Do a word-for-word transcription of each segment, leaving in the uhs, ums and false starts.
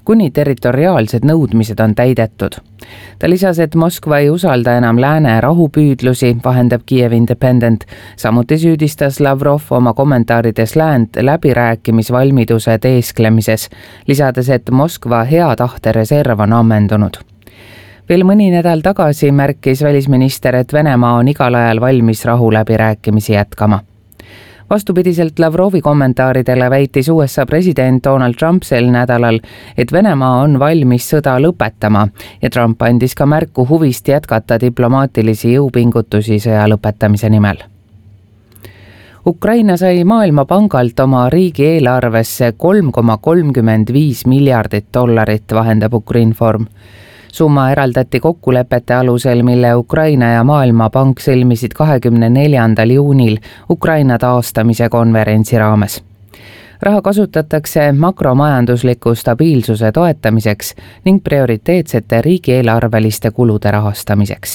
kuni territoriaalsed nõudmised on täidetud. Ta lisas, et Moskva ei usalda enam lääne rahupüüdlusi, vahendab Kiev Independent. Samuti süüdistas Lavrov oma kommentaarides läänt läbirääkimisvalmiduse teesklemises, lisades, et Moskva hea tahte reserv on ammendunud. Veel mõni nädal tagasi märkis välisminister, et Venemaa on igal ajal valmis rahuläbirääkimisi jätkama. Vastupidiselt Lavrovi kommentaaridele väitis U S A president Donald Trump sel nädalal, et Venemaa on valmis sõda lõpetama ja Trump andis ka märku huvist jätkata diplomaatilisi jõupingutusi sõja lõpetamise nimel. Ukraina sai Maailmapangalt oma riigieelarvesse kolm koma kolmkümmend viis miljardit dollarit, vahendab Ukrinform. Summa eraldati kokkulepete alusel, mille Ukraina ja Maailmapank sõlmisid kahekümne neljandal juunil Ukraina taastamise konverentsi raames. Raha kasutatakse makromajandusliku stabiilsuse toetamiseks ning prioriteetsete riigieelarveliste kulude rahastamiseks.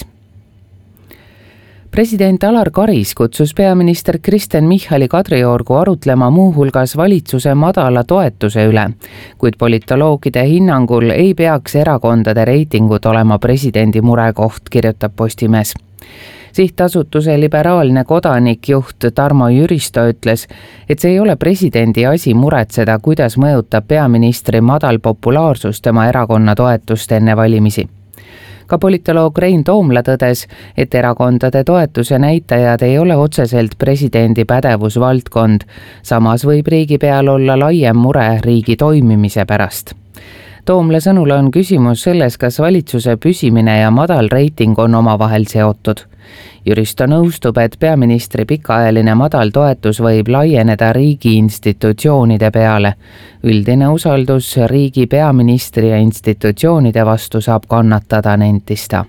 President Alar Karis kutsus peaminister Kristen Michali Kadriorgu arutlema muuhulgas valitsuse madala toetuse üle, kuid politoloogide hinnangul ei peaks erakondade reitingud olema presidendi murekoht, kirjutab Postimees. Sihtasutuse liberaalne kodanikjuht Tarmo Jüristo ütles, et see ei ole presidendi asi muretseda, kuidas mõjutab peaministri madal populaarsus tema erakonna toetust enne valimisi. Ka politoloog Rein Toomla tõdes, et erakondade toetuse näitajad ei ole otseselt presidendi pädevusvaldkond, samas võib riigi peal olla laiem mure riigi toimimise pärast. Toomla sõnul on küsimus selles, kas valitsuse püsimine ja madal reiting on omavahel seotud. Jüristo nõustub, et peaministri pikaajaline madal toetus võib laieneda riigi institutsioonide peale. Üldine usaldus riigi peaministri ja institutsioonide vastu saab kannatada, nentista.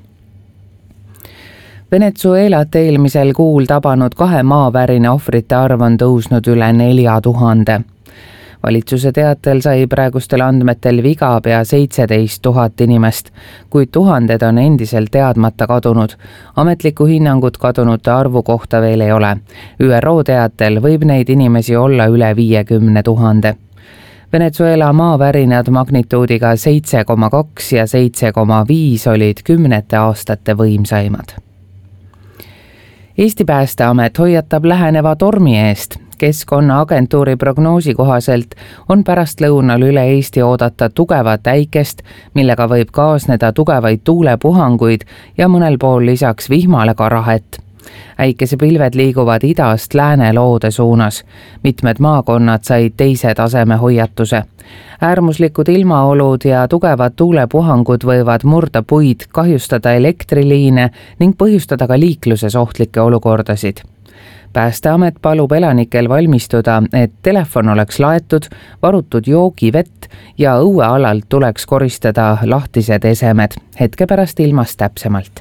Venezuelat eelmisel kuul tabanud kahe maavärina ohvrite arv on tõusnud üle nelja tuhande. Valitsuse teatel sai praegustel andmetel viga pea seitseteist tuhat inimest, kuid tuhanded on endiselt teadmata kadunud. Ametlikku hinnangut kadunute arvu kohta veel ei ole. Ü R O teatel võib neid inimesi olla üle viiekümne tuhande. Venezuela maavärinad magnituudiga seitse koma kaks ja seitse koma viis olid kümnete aastate võimsaimad. Eesti Päästeamet hoiatab läheneva tormi eest. Keskkonnaagentuuri prognoosi kohaselt on pärastlõunal üle Eesti oodata tugevat äikest, millega võib kaasneda tugevaid tuulepuhanguid ja mõnel pool lisaks vihmale ka rahet. Äikesepilved liiguvad idast lääne loode suunas. Mitmed maakonnad said teise taseme hoiatuse. Äärmuslikud ilmaolud ja tugevad tuulepuhangud võivad murda puid, kahjustada elektriliine ning põhjustada ka liikluses ohtlikke olukordasid. Päästeamet palub elanikel valmistuda, et telefon oleks laetud, varutud joogivett ja õuealalt tuleks koristada lahtised esemed. Hetke pärast ilmast täpsemalt.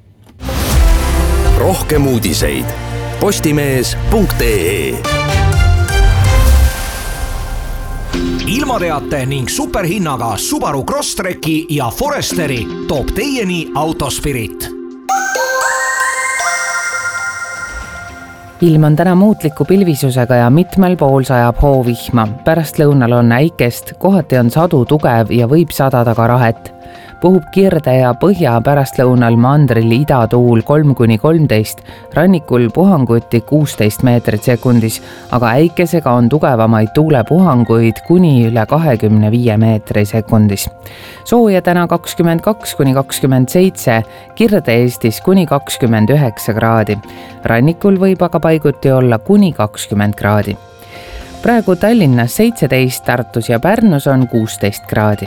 Rohkem uudiseid postimees punkt ee. Ilmateate ning superhinnaga Subaru Crosstreki ja Foresteri toob teieni Autospirit. Ilm on täna muutliku pilvisusega ja mitmel pool sajab hoovihma. Pärastlõunal on äikest, kohati on sadu tugev ja võib sadada ka rahet. Puhub kirde ja põhja pärastlõunal mandril idatuul kolm kuni kolmteist, rannikul puhanguti kuusteist meetrit sekundis, aga äikesega on tugevamaid tuulepuhanguid kuni üle kahekümne viie meetri sekundis. Sooja täna kakskümmend kaks kuni kakskümmend seitse, Kirde-Eestis kuni kakskümmend üheksa kraadi. Rannikul võib aga paiguti olla kuni kakskümmend kraadi. Praegu Tallinnas seitseteist, Tartus ja Pärnus on kuusteist kraadi.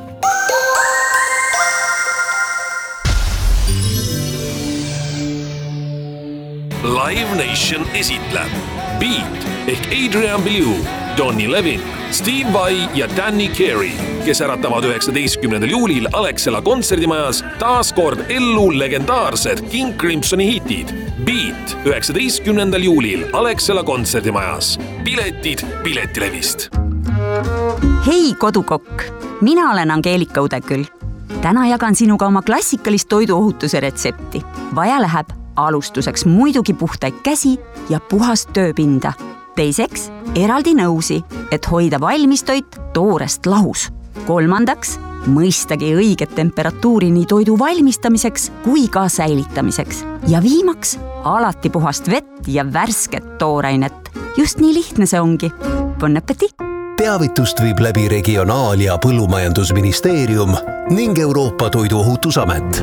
Live Nation esitleb Beat ehk Adrian Belew, Donny Levin, Steve Vai ja Danny Carey, kes äratavad üheksateistkümnendal juulil Alexela kontserdimajas taas kord ellu legendaarsed King Crimsoni hitid. Beat üheksateistkümnendal juulil Alexela kontserdimajas. Piletid Piletilevist. Hei kodukokk, mina olen Angeelika Udeküll. Täna jagan sinuga oma klassikalist toiduohutuse retsepti. Vaja läheb alustuseks muidugi puhtaid käsi ja puhast tööpinda. Teiseks eraldi nõusi, et hoida valmistoit toorest lahus. kolmandaks, mõistagi õiget temperatuuri nii toidu valmistamiseks kui ka säilitamiseks. Ja viimaks, alati puhast vett ja värsket toorainet. Just nii lihtne see ongi. Bon appétit! Teavitust viib läbi Regionaal- ja Põllumajandusministeerium ning Euroopa Toiduohutusamet.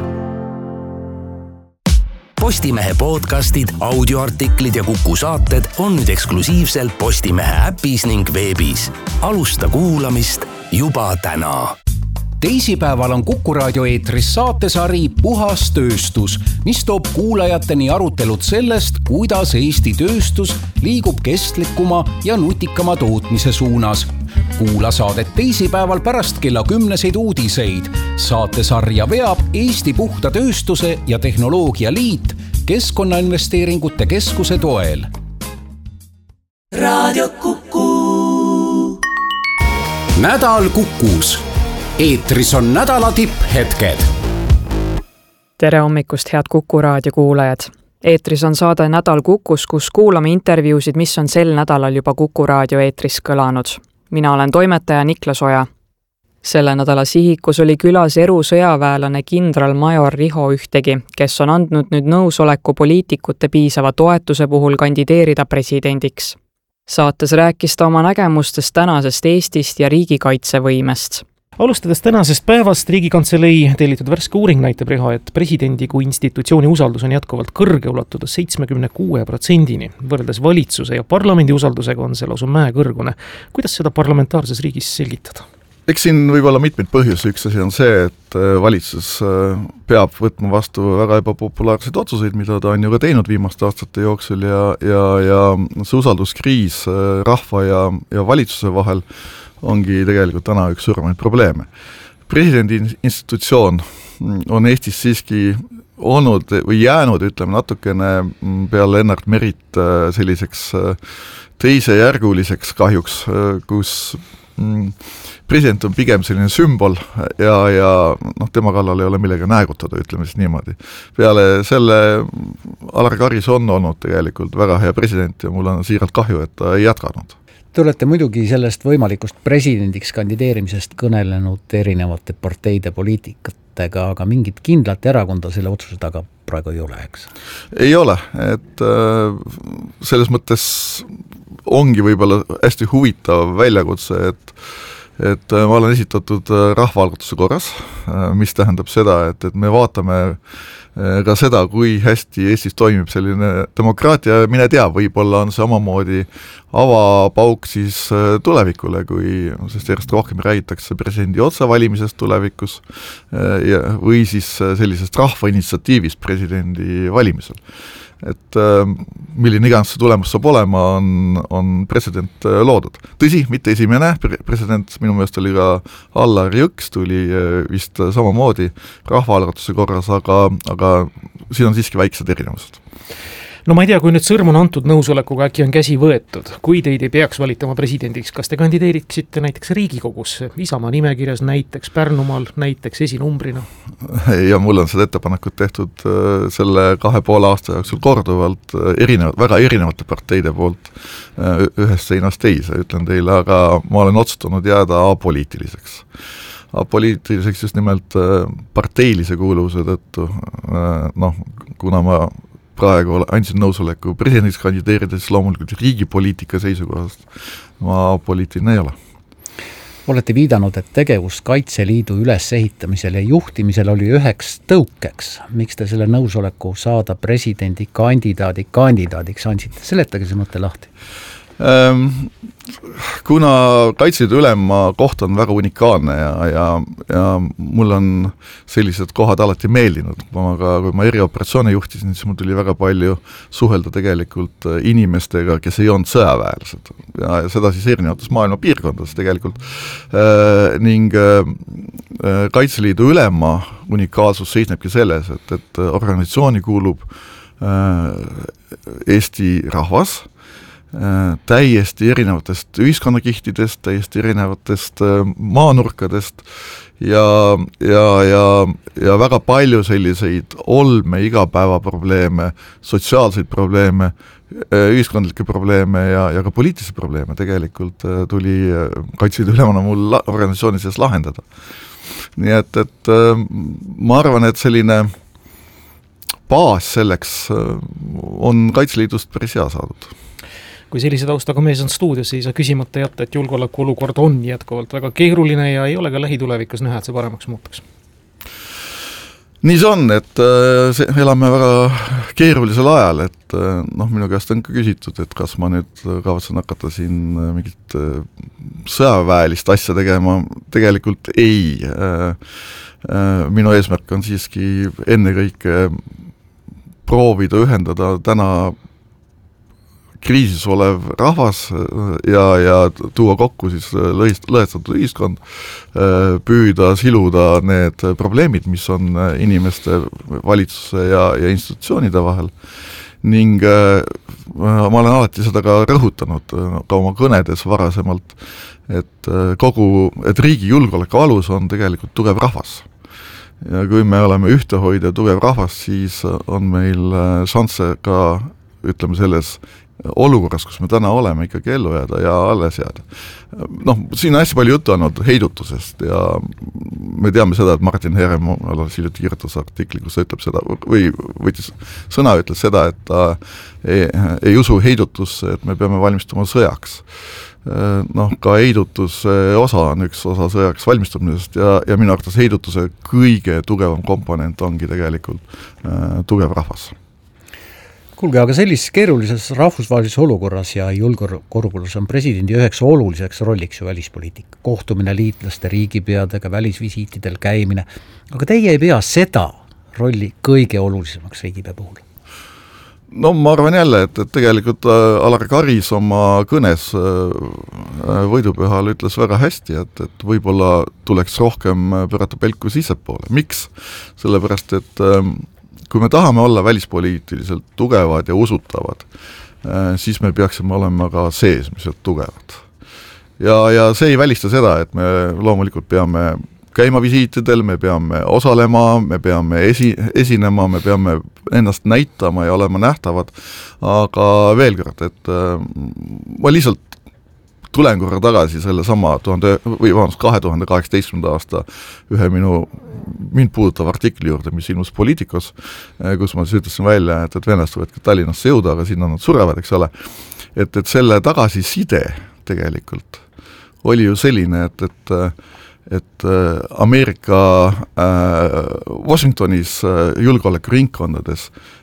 Postimehe podcastid, audioartiklid ja Kuku saated on nüüd eksklusiivselt Postimehe äpis ning veebis. Alusta kuulamist juba täna. Teisipäeval on Kuku raadio eetris saatesari Puhas tööstus, mis toob kuulajateni arutelud sellest, kuidas Eesti tööstus liigub kestlikuma ja nutikama tootmise suunas. Kuula saadet teisipäeval pärast kella kümneseid uudiseid. Saatesarja veab Eesti Puhta tööstuse ja tehnoloogia liit Keskkonnainvesteeringute keskuse toel. Raadio Kuku. Nädal Kukus. Eetris on nädala tipphetked. Tere hommikust, head Kuku raadio kuulajad. Eetris on saade Nädal Kukus, kus kuulame intervjuusid, mis on sel nädalal juba Kuku raadio eetris kõlanud. Mina olen toimetaja Niklas Oja. Selle nädala sihikus oli külas eru sõjaväelane kindralmajor Riho Ühtegi, kes on andnud nüüd nõusoleku poliitikute piisava toetuse puhul kandideerida presidendiks. Saates rääkis ta oma nägemustest tänasest Eestist ja riigikaitsevõimest. Alustades tänasest päevast Riigikantselei tellitud värske uuring näitab, Riho, et presidendi kui institutsiooni usaldus on jätkuvalt kõrge, ulatudes seitsekümmend kuus protsendini. Võrreldes valitsuse ja parlamendi usaldusega on see lausa mäekõrgune. Kuidas seda parlamentaarses riigis selgitada? Eks siin võib olla mitmeid põhjusi. Üks asi on see, et valitsus peab võtma vastu väga ebapopulaarseid otsuseid, mida ta on ju ka teinud viimaste aastate jooksul ja, ja, ja see usalduskriis rahva ja, ja valitsuse vahel ongi tegelikult täna üks suuremaid probleeme. Presidendi institutsioon on Eestis siiski olnud või jäänud, ütleme natukene peale Lennart Merit selliseks teisejärguliseks kahjuks, kus president on pigem selline sümbol ja, ja noh, tema kallal ei ole millega näägutada, ütleme siis niimoodi. Peale selle Alar Karis on olnud tegelikult väga hea president ja mul on siiralt kahju, et ta ei jätkanud. Te olete muidugi sellest võimalikust presidendiks kandideerimisest kõnelenud erinevate parteide poliitikatega, aga mingit kindlat erakonda selle otsuse taga praegu ei ole, eks? Ei ole, et selles mõttes ongi võib-olla hästi huvitav väljakutse, et et ma olen esitatud rahvaalgatuse korras, mis tähendab seda, et, et me vaatame ka seda, kui hästi Eestis toimib selline demokraatia, mine tea, võib-olla on samamoodi avapauk siis tulevikule, kui, sest järjest rohkem räägitakse presidendi otsevalimisest tulevikus ja, või siis sellisest rahvainitsiatiivist presidendi valimisel. Et milline iganes see tulemus saab olema, on, on president loodud. Tõsi, mitte esimene president, minu meelest oli ka Allar Jõks, tuli vist samamoodi rahvaalgatuse korras, aga, aga siin on siiski väiksed erinevused. No ma ei tea, kui nüüd sõrm on antud nõusolekuga, äkki on käsi võetud. Kui teid ei peaks valitama presidendiks, kas te kandideeriksite näiteks Riigikogusse, Isamaa nimekirjas näiteks, Pärnumaal näiteks esinumbrina? Ja mul on seda ettepanekut tehtud selle kahe poole aasta jooksul korduvalt erinevad, väga erinevate parteide poolt ühest seinast teise, ütlen teile, aga ma olen otsustanud jääda apoliitiliseks. Apoliitiliseks just nimelt parteilise kuuluvuse tõttu, noh, kuna ma praegu andsin nõusoleku presidendiks kandideerides loomulikult riigipoliitika seisukohast ma poliitiline ei ole. Olete viidanud, et tegevus Kaitseliidu ülesehitamisel ja juhtimisel oli üheks tõukeks. Miks te selle nõusoleku saada presidendi kandidaadi kandidaadiks andsite? Seletage see mõte lahti. Kuna Kaitseliidu ülema koht on väga unikaalne ja, ja, ja mul on sellised kohad alati meeldinud. Aga kui ma erioperatsioone juhtisin, siis mul tuli väga palju suhelda tegelikult inimestega, kes ei olnud sõjaväelased. Ja seda siis erinevates maailma piirkondades tegelikult. Ning Kaitseliidu ülema unikaalsus seisnebki selles, et, et organisatsiooni kuulub Eesti rahvas, täiesti erinevatest ühiskonnakihtidest, täiesti erinevatest maanurkadest ja, ja, ja, ja väga palju selliseid olme, igapäevaprobleeme, sotsiaalseid probleeme, ühiskondlikke probleeme ja, ja ka poliitilisi probleeme tegelikult tuli Kaitseliidu ülemana mul la- organisatsiooni sees lahendada. Nii et, et ma arvan, et selline baas selleks on Kaitseliidust päris hea saadud. Kui sellise taustaga mees on stuudios, siis ei saa küsimata jätta, et julgeoleku olukord on jätkuvalt väga keeruline ja ei ole ka lähitulevikus näha, et see paremaks muutuks. Nii see on, et see, elame väga keerulisel ajal, et noh, minu käest on ka küsitud, et kas ma nüüd kavatsen hakata siin mingit sõjaväelist asja tegema, tegelikult ei. Minu eesmärk on siiski ennekõike proovida ühendada täna kriisis olev rahvas ja, ja tuua kokku siis lõhist, lõhestatud ühiskond, püüda siluda need probleemid, mis on inimeste, valitsuse ja, ja institutsioonide vahel. Ning ma olen alati seda ka rõhutanud ka oma kõnedes varasemalt, et kogu, et riigi julgeoleku alus on tegelikult tugev rahvas. Ja kui me oleme ühtehoid ja tugev rahvas, siis on meil šansse ka, ütleme selles olukorras, kus me täna oleme, ikkagi ellu jääda ja alles jääda. Noh, siin on hästi palju juttu olnud heidutusest ja me teame seda, et Martin Herem alles hiljuti kirjutas artikli, kus ta ütleb seda, või võitis sõna, ütles seda, et ta ei, ei usu heidutusse, et me peame valmistuma sõjaks. Noh, ka heidutuse osa on üks osa sõjaks valmistumisest ja, ja minu arvates heidutuse kõige tugevam komponent ongi tegelikult äh, tugev rahvas. Kuulge, aga sellises keerulises rahvusvahelises olukorras ja julgeolekuolukorras on presidendi üheks oluliseks rolliks ju välispoliitika. Kohtumine liitlaste riigipeadega, välisvisiitidel käimine. Aga teie ei pea seda rolli kõige olulisemaks riigipea puhul? No ma arvan jälle, et, et tegelikult Alar Karis oma kõnes võidupühal ütles väga hästi, et, et võib-olla tuleks rohkem pöörata pelku sissepoole. Miks? Sellepärast, et kui me tahame olla välispoliitiliselt tugevad ja usutavad, siis me peaksime olema ka seesmiselt tugevad. Ja, ja see ei välista seda, et me loomulikult peame käima visiitidel, me peame osalema, me peame esi, esinema, me peame ennast näitama ja olema nähtavad, aga veel kord, et ma lihtsalt tulen korra tagasi selle sama tuhande, või vahest kahe tuhande kaheksateistkümnenda aasta ühe minu mind puudutav artikli juurde, mis ilmus Poliitikos, kus ma siis ütlesin välja, et, et venelast võivad ka Tallinnasse jõuda, aga sinna nad surevad, eks ole. Et, et selle tagasiside tegelikult oli ju selline, et, et et Ameerika äh, Washingtonis äh, julgeolekuringkondades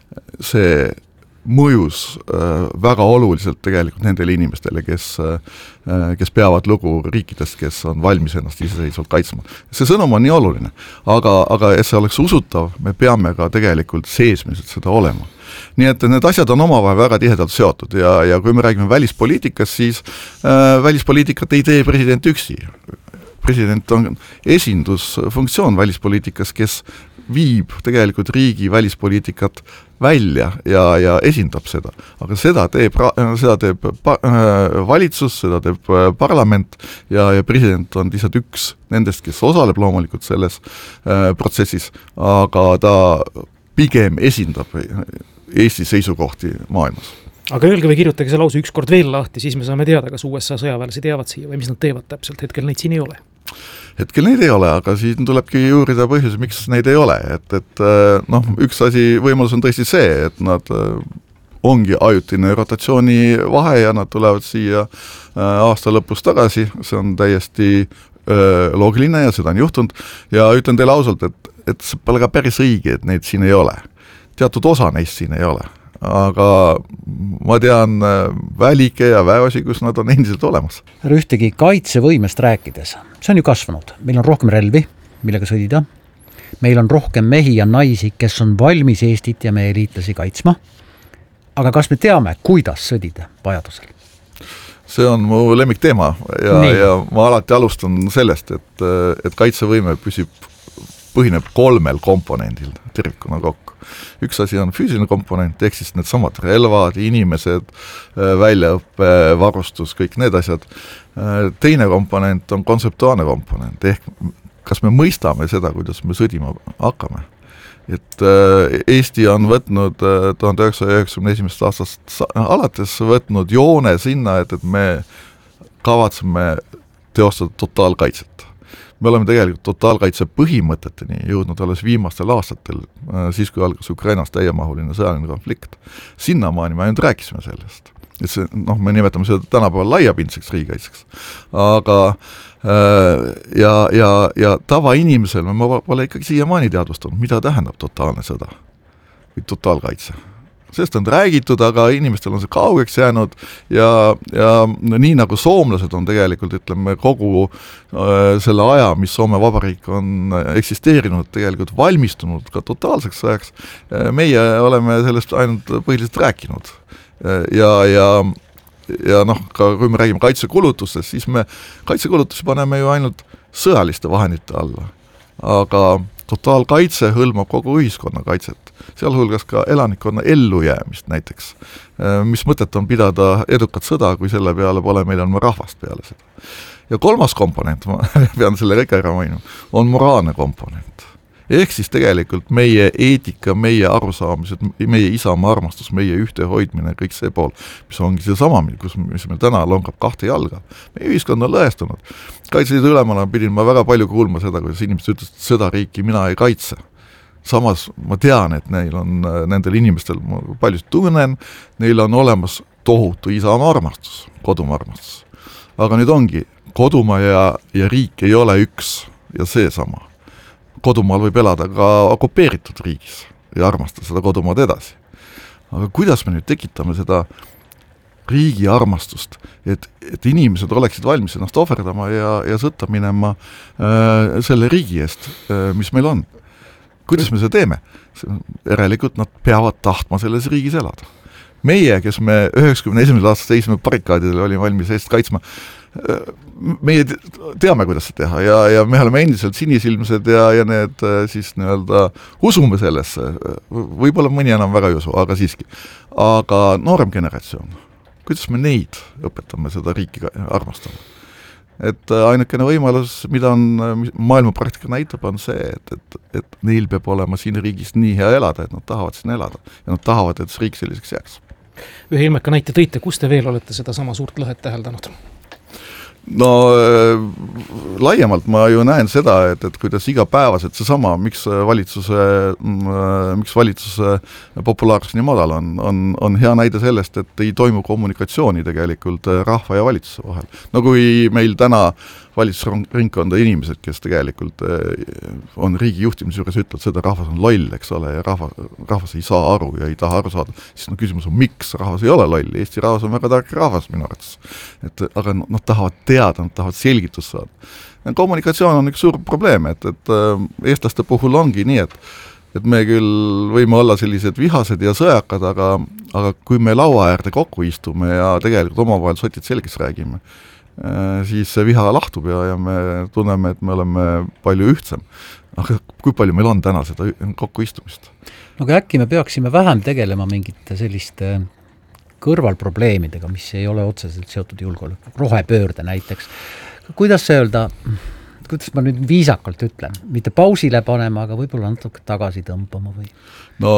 see mõjus äh, väga oluliselt tegelikult nendele inimestele, kes, äh, kes peavad lugu riikidest, kes on valmis ennast iseseisvalt kaitsma. See sõnum on nii oluline, aga, aga et see oleks usutav, me peame ka tegelikult seesmiselt seda olema. Nii et need asjad on omavahel väga tihedalt seotud ja, ja kui me räägime välispoliitikast, siis äh, välispoliitikat ei tee president üksi. President on esindusfunktsioon välispoliitikas, kes viib tegelikult riigi välispoliitikat välja ja, ja esindab seda. Aga seda teeb, seda teeb valitsus, seda teeb parlament ja, ja president on lihtsalt üks nendest, kes osaleb loomulikult selles protsessis, aga ta pigem esindab Eesti seisukohti maailmas. Aga öelge või kirjutage see lause ükskord veel lahti, siis me saame teada, kas U S A sõjaväelased jäävad siia või mis nad teevad täpselt, hetkel neid siin ei ole. Hetkel neid ei ole, aga siin tulebki juurida põhjus, miks neid ei ole, et, et noh, üks asi, võimalus on tõesti see, et nad ongi ajutine rotatsiooni vahe ja nad tulevad siia aasta lõpus tagasi, see on täiesti loogiline ja seda on juhtunud ja ütlen teile ausalt, et, et see pole ka päris õige, et neid siin ei ole. Teatud osa neist siin ei ole. Aga ma tean välike ja väeosi, kus nad on endiselt olemas. Ühtegi kaitsevõimest rääkides, see on ju kasvanud. Meil on rohkem relvi, millega sõdida. Meil on rohkem mehi ja naisi, kes on valmis Eestit ja meie liitlasi kaitsma. Aga kas me teame, kuidas sõdida vajadusel? See on mu lemmikteema ja, ja ma alati alustan sellest, et, et kaitsevõime püsib, põhineb kolmel komponendil tervikuna kokku. Üks asi on füüsiline komponent, ehk siis need samad relvad, inimesed, väljaõppe, varustus, kõik need asjad. Teine komponent on kontseptuaalne komponent, ehk kas me mõistame seda, kuidas me sõdima hakkame. Et Eesti on võtnud tuhande üheksasaja üheksakümne esimesest aastast alates võtnud joone sinna, et, et me kavatseme teostada totaalkaitset. Me oleme tegelikult totaalkaitse põhimõteteni jõudnud alles viimastel aastatel, siis kui algas Ukrainas täiemahuline sõjaline konflikt. Sinnamaani me ainult rääkisime sellest. Et see, noh, me nimetame seda tänapäeval laiapindseks riigikaitseks. Aga ja, ja, ja tavainimesel me pole ikkagi siiamaani teadvustanud, mida tähendab totaalne sõda või totaalkaitse. Sellest on räägitud, aga inimestel on see kaugeks jäänud ja, ja nii nagu soomlased on tegelikult, ütleme, kogu äh, selle aja, mis Soome Vabariik on eksisteerinud, tegelikult valmistunud ka totaalseks ajaks, meie oleme sellest ainult põhiliselt rääkinud. Ja, ja, ja noh, ka kui me räägime kaitsekulutustest, siis me kaitsekulutusi paneme ju ainult sõjaliste vahendite alla. Aga totaalkaitse hõlmab kogu ühiskonna kaitset, sealhulgas ka elanikkonna ellujäämist näiteks. Mis mõtet on pidada edukat sõda, kui selle peale pole meil on rahvast peale seda. Ja kolmas komponent, ma pean selle ikka ära mainima, on moraalne komponent. Ehk siis tegelikult meie eetika, meie arusaamised, meie isamaa armastus, meie ühtehoidmine, kõik see pool, mis ongi see sama, kus, mis meil täna longab kahte jalga. Meie ühiskond on lõhestunud. Kaitseliidu ülemana pidin ma väga palju kuulma seda, kuidas inimesed ütlesid, et seda riiki mina ei kaitse. Samas ma tean, et neil on, nendel inimestel, ma paljust tunnen, neil on olemas tohutu isamaa armastus, kodumaa armastus. Aga nüüd ongi, kodumaa ja, ja riik ei ole üks ja see sama. Kodumaal võib elada ka okupeeritud riigis ja armastada seda kodumaad edasi. Aga kuidas me nüüd tekitame seda riigi armastust, et, et inimesed oleksid valmis ennast ohverdama ja, ja sõtta minema äh, selle riigi eest, äh, mis meil on? Kuidas me seda teeme? Järelikult nad peavad tahtma selles riigis elada. Meie, kes me üheksakümne esimesel aastast seisme barrikaadidel olime valmis eest kaitsma, meie teame, kuidas seda teha ja, ja me oleme endiselt sinisilmsed ja, ja need siis nii-öelda usume sellesse, võib-olla mõni enam väga ei usu, aga siiski. Aga noorem generatsioon, kuidas me neid õpetame seda riiki armastama? Et ainukene võimalus, mida on maailmapraktika näitab, on see, et, et, et neil peab olema siin riigis nii hea elada, et nad tahavad siin elada ja nad tahavad, et see riik selliseks jääks. Ühe ilmeka näite tõite, kus te veel olete seda sama suurt lõhet täheldanud? No laiemalt ma ju näen seda, et, et kuidas igapäevaselt see sama, miks valitsuse, miks valitsuse populaarsus nii madal on, on, on hea näide sellest, et ei toimu kommunikatsiooni tegelikult rahva ja valitsuse vahel. No kui meil täna valitsusringkonda inimesed, kes tegelikult on riigi juhtimise juures ütlevad seda, rahvas on loll, eks ole, ja rahva, rahvas ei saa aru ja ei taha aru saada, siis no küsimus on, miks rahvas ei ole loll? Eesti rahvas on väga tark rahvas minu arvates. Et, aga nad tahavad teada, nad tahavad selgitust saada. Ja kommunikatsioon on üks suur probleem, et, et eestlaste puhul ongi nii, et, et me küll võime olla sellised vihased ja sõjakad, aga, aga kui me laua äärde kokku istume ja tegelikult omavahel sotid selgeks räägime, siis see viha lahtub ja, ja me tunneme, et me oleme palju ühtsem. Aga kui palju meil on täna seda kokku istumist? No aga äkki me peaksime vähem tegelema mingite selliste kõrvalprobleemidega, mis ei ole otseselt seotud julgeoleku, rohepöörde näiteks. Kuidas see öelda, kuidas ma nüüd viisakalt ütlen, mitte pausile panema, aga võib-olla natuke tagasi tõmbama või? No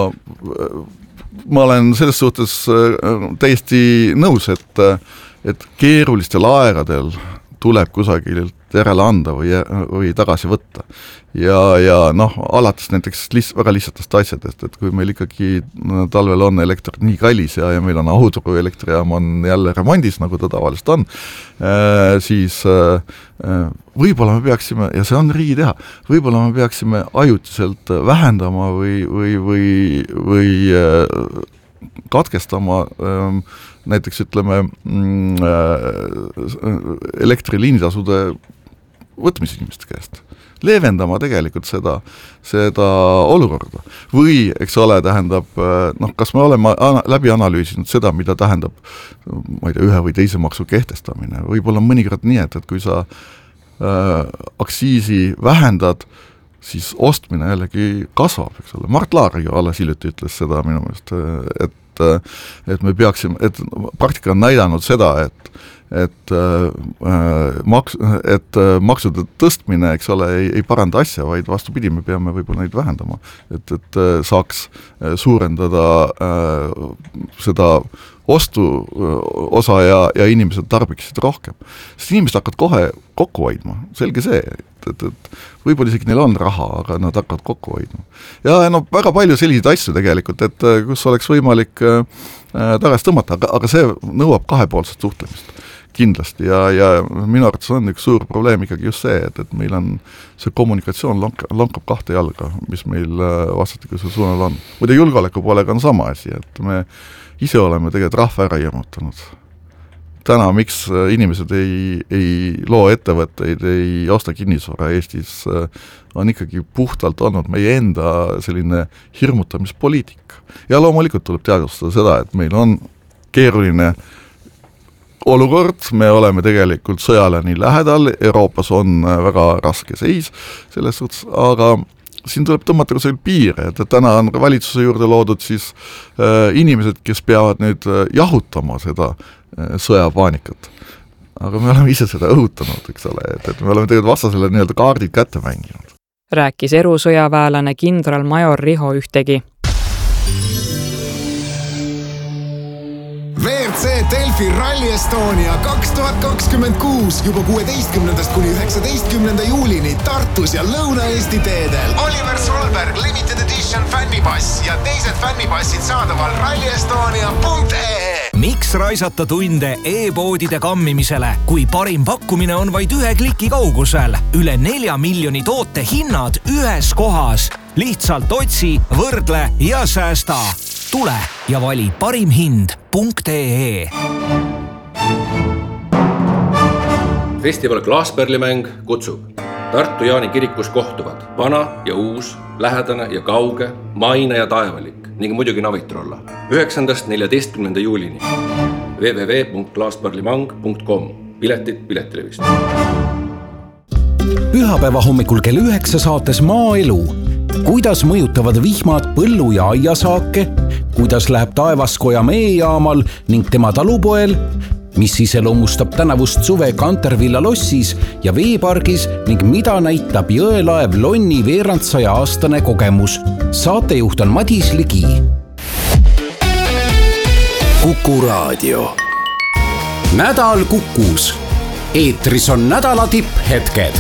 ma olen selles suhtes täiesti nõus, et et keerulistel aegadel tuleb kusagilt järele anda või, või tagasi võtta. Ja, ja noh, alates näiteks liht, väga lihtsatest asjadest, et kui meil ikkagi talvel on elekter nii kallis ja, ja meil on Ahuturu elektrijaam on jälle remondis, nagu ta tavaliselt on, siis võib-olla me peaksime, ja see on riigi teha, võib-olla me peaksime ajutiselt vähendama või, või, või, või katkestama näiteks ütleme elektriliinitasude võtmise inimeste käest. Leevendama tegelikult seda, seda olukorda. Või, eks ole, tähendab, noh, kas me oleme läbi analüüsinud seda, mida tähendab ma ei tea, ühe või teise maksu kehtestamine. Võib-olla mõnikord nii, et, et kui sa äh, aksiisi vähendad, siis ostmine jällegi kasvab, eks ole. Mart Laar ju alles hiljuti ütles seda minu meelest, et et me peaksime, et praktika on näidanud seda, et, et äh, maks-, et äh, maksude tõstmine, eks ole, ei, ei paranda asja, vaid vastupidi, me peame võib-olla neid vähendama, et, et äh, saaks suurendada äh, seda ostu osa ja, ja inimesed tarbiksid rohkem. Sest inimesed hakkavad kohe kokku hoidma, selge see, et, et, et võib-olla isegi neil on raha, aga nad hakkavad kokku hoidma. Ja no väga palju selliseid asju tegelikult, et kus oleks võimalik äh, tagasi tõmmata, aga, aga see nõuab kahepoolset suhtlemist kindlasti ja, ja minu arvates on üks suur probleem ikkagi just see, et, et meil on see kommunikatsioon lank, lankab kahte jalga, mis meil vastatikuse suunal on. Muide julgeoleku poolega on sama asi, et me ise oleme tegelikult rahva ära hirmutanud. Täna, miks inimesed ei, ei loo ettevõtteid, ei osta kinnisvara Eestis, on ikkagi puhtalt olnud meie enda selline hirmutamispoliitika. Ja loomulikult tuleb teadvustada seda, et meil on keeruline olukord, me oleme tegelikult sõjale nii lähedal, Euroopas on väga raske seis selles suhtes, aga siin tuleb tõmmata ka selle piire, et täna on valitsuse juurde loodud siis äh, inimesed, kes peavad nüüd jahutama seda äh, sõjapaanikat. Aga me oleme ise seda õhutanud, eks ole, et, et me oleme tegelikult vastasele nii-öelda kaardid kätte mänginud. Rääkis erusõjaväelane kindralmajor Riho Ühtegi. V R C Delfi Rally Estonia kaks tuhat kakskümmend kuus juba kuueteistkümnendast kuni üheksateistkümnenda juulini Tartus ja Lõuna-Eesti teedel. Oliver Solberg Limited Edition fännipass ja teised fännipassid saadaval rally estonia punkt ee. Miks raisata tunde e-poodide kammimisele, kui parim pakkumine on vaid ühe kliki kaugusel? Üle nelja miljoni toote hinnad ühes kohas. Lihtsalt otsi, võrdle ja säästa. Tule ja vali parim hind punkt ee. Festival Klaasperlimäng kutsub. Tartu Jaani kirikus kohtuvad vana ja uus, lähedane ja kauge, maine ja taevalik ning muidugi navitrolla. üheksandast neljateistkümnenda juulini. w w w punkt klaasperlimang punkt com. Piletid Piletilevist. Pühapäeva hommikul kell üheksa saates Maaelu. Kuidas mõjutavad vihmad põllu- ja aiasaake? Kuidas läheb taevaskoja meejaamal ning tema talupoel? Mis iseloomustab tänavust suve Kantervilla lossis ja veepargis ning mida näitab jõelaev Lonni veerandsaja aastane kogemus? Saatejuht on Madis Ligi. Kuku Raadio. Nädal Kukus. Eetris on nädala tipphetked.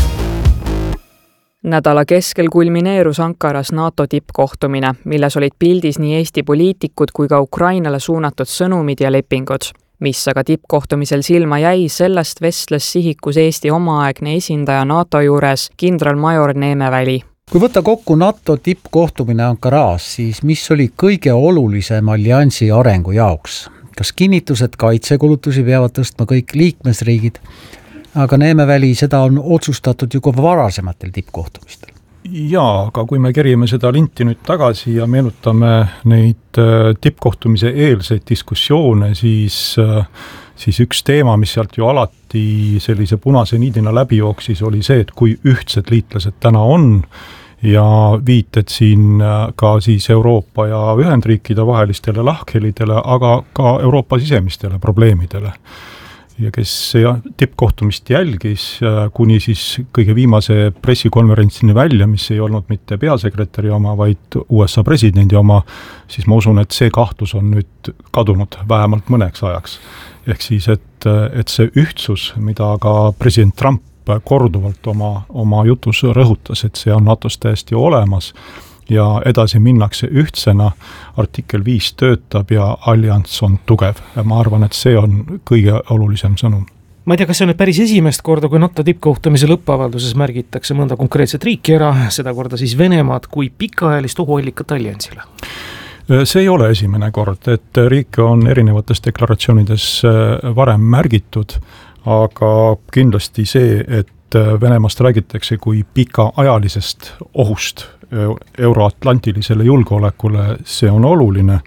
Nädala keskel kulmineerus Ankaras NATO tippkohtumine, milles olid pildis nii Eesti poliitikud kui ka Ukrainale suunatud sõnumid ja lepingud. Mis aga tippkohtumisel silma jäi, sellest vestles sihikus Eesti omaaegne esindaja NATO juures kindralmajor Neemeväli. Kui võtta kokku NATO tippkohtumine Ankaras, siis mis oli kõige olulisem alliansi arengu jaoks? Kas kinnitus, et kaitsekulutusi peavad tõstma kõik liikmesriigid? Aga Neemeväli, seda on otsustatud ju ka varasematel tippkohtumistel. Jaa, aga kui me kerime seda linti nüüd tagasi ja meenutame neid tippkohtumise eelseid diskussioone, siis, siis üks teema, mis sealt ju alati sellise punase niidina läbi jooksis, oli see, et kui ühtsed liitlased täna on ja viited siin ka siis Euroopa ja Ühendriikide vahelistele lahkhelidele, aga ka Euroopa sisemistele probleemidele. Ja kes tippkohtumist jälgis kuni siis kõige viimase pressikonverentsini välja, mis ei olnud mitte peasekretäri oma, vaid U S A presidendi oma, siis ma usun, et see kahtlus on nüüd kadunud vähemalt mõneks ajaks. Ehk siis, et, et see ühtsus, mida ka president Trump korduvalt oma, oma jutus rõhutas, et see on NATOs täiesti olemas, ja edasi minnakse ühtsena, artikkel viis töötab ja allianss on tugev. Ma arvan, et see on kõige olulisem sõnum. Ma ei tea, kas see on päris esimest korda, kui NATO tippkohtumise lõppavalduses märgitakse mõnda konkreetset riiki ära, seda korda siis Venemaad kui pikaajalist ohuallikat alliansile? See ei ole esimene kord, et riike on erinevates deklaratsioonides varem märgitud, aga kindlasti see, et Venemaast räägitakse kui pikaajalisest ohust euroatlantilisele julgeolekule, see on oluline.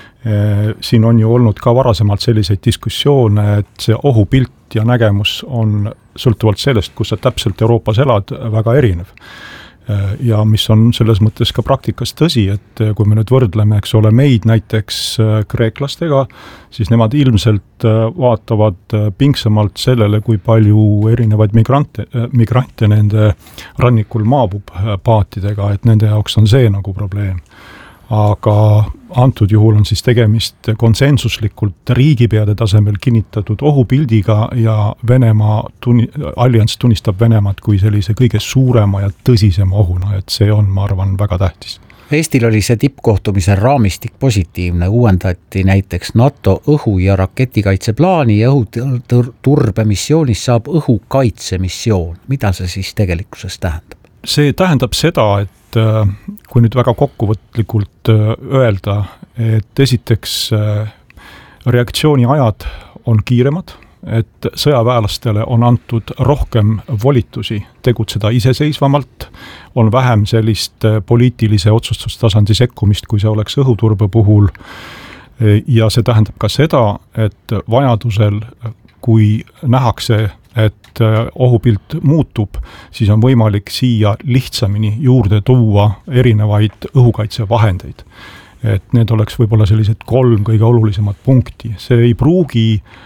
Siin on ju olnud ka varasemalt selliseid diskussioone, et see ohupilt ja nägemus on sõltuvalt sellest, kus sa täpselt Euroopas elad, väga erinev. ja mis on selles mõttes ka praktikas tõsi, et kui me nüüd võrdleme, eks ole, meid näiteks kreeklastega, siis nemad ilmselt vaatavad pingsamalt sellele, kui palju erinevaid migrante, migrante nende rannikul maabub paatidega, et nende jaoks on see nagu probleem. Aga antud juhul on siis tegemist konsensuslikult riigipeade tasemel kinnitatud ohupildiga ja Venemaa tunni, allianss tunnistab Venemaad kui sellise kõige suurema ja tõsisema ohuna, et see on, ma arvan, väga tähtis. Eestil oli see tippkohtumise raamistik positiivne, uuendati näiteks NATO õhu- ja raketikaitseplaani ja õhuturbemissioonist saab õhukaitsemissioon. Mida see siis tegelikkuses tähendab? See tähendab seda, et kui nüüd väga kokkuvõtlikult öelda, et esiteks reaktsiooniajad on kiiremad, et sõjaväelastele on antud rohkem volitusi tegutseda iseseisvamalt, on vähem sellist poliitilise otsustustasandi sekkumist, kui see oleks õhuturbe puhul, ja see tähendab ka seda, et vajadusel, kui nähakse, et ohupilt muutub, siis on võimalik siia lihtsamini juurde tuua erinevaid õhukaitsevahendeid. Et need oleks võib-olla sellised kolm kõige olulisemat punkti. See ei pruugi,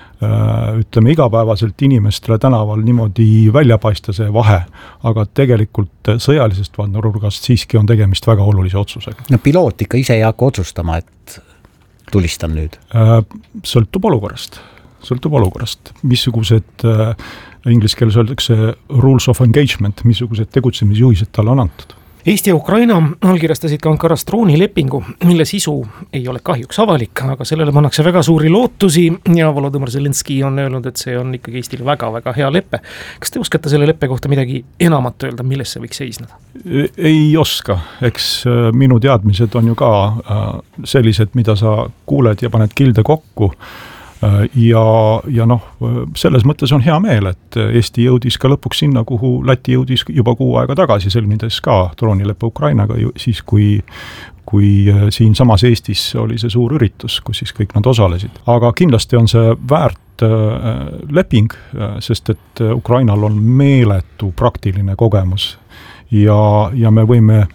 ütleme, igapäevaselt inimestele tänaval niimoodi välja paista see vahe, aga tegelikult sõjalisest vaatenurgast siiski on tegemist väga olulise otsusega. No piloot ikka ise ei hakka otsustama, et tulistan nüüd? Sõltub olukorrast. sõltub olukorrast, missugused äh, inglise keeles öeldakse rules of engagement, missugused tegutsemisjuhised talle on antud. Eesti ja Ukraina allkirjastasid ka Ankaras droonilepingu, mille sisu ei ole kahjuks avalik, aga sellele pannakse väga suuri lootusi ja Volodõmõr Zelenskõi on öelnud, et see on ikkagi Eestile väga-väga hea leppe. Kas te oskate selle leppe kohta midagi enamat öelda, milles see võiks seisneda? Ei oska, eks minu teadmised on ju ka sellised, mida sa kuuled ja paned kilde kokku. Ja, ja noh, selles mõttes on hea meel, et Eesti jõudis ka lõpuks sinna, kuhu Läti jõudis juba kuu aega tagasi, sõlmides ka droonileppe Ukrainaga, siis kui, kui siin samas Eestis oli see suur üritus, kus siis kõik nad osalesid. Aga kindlasti on see väärt leping, sest et Ukrainal on meeletu praktiline kogemus ja, ja me võime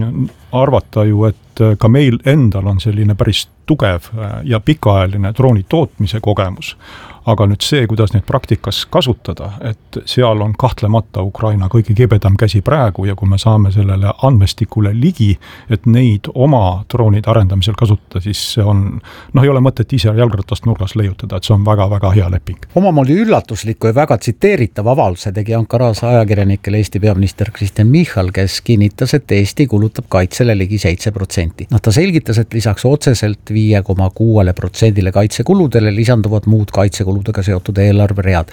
arvata ju, et ka meil endal on selline päris tugev ja pikaajaline drooni tootmise kogemus, aga nüüd see, kuidas neid praktikas kasutada, et seal on kahtlemata Ukraina kõige kibedam käsi praegu ja kui me saame sellele andmestikule ligi, et neid oma droonide arendamisel kasutada, siis see on, noh ei ole mõtet ise jalgratast nurgas leiutada, et see on väga-väga hea leping. Omamoodi üllatusliku ja väga tsiteeritav avalduse tegi Ankaras ajakirjanikele Eesti peaminister Kristen Michal, kes kinnitas, et Eesti kulutab kaitsele ligi seitse protsenti. Noh, ta selgitas, et lisaks otseselt viie koma kuus protsendile kaitsekuludele lisanduvad muud kaitsekuludega seotud eelarveread.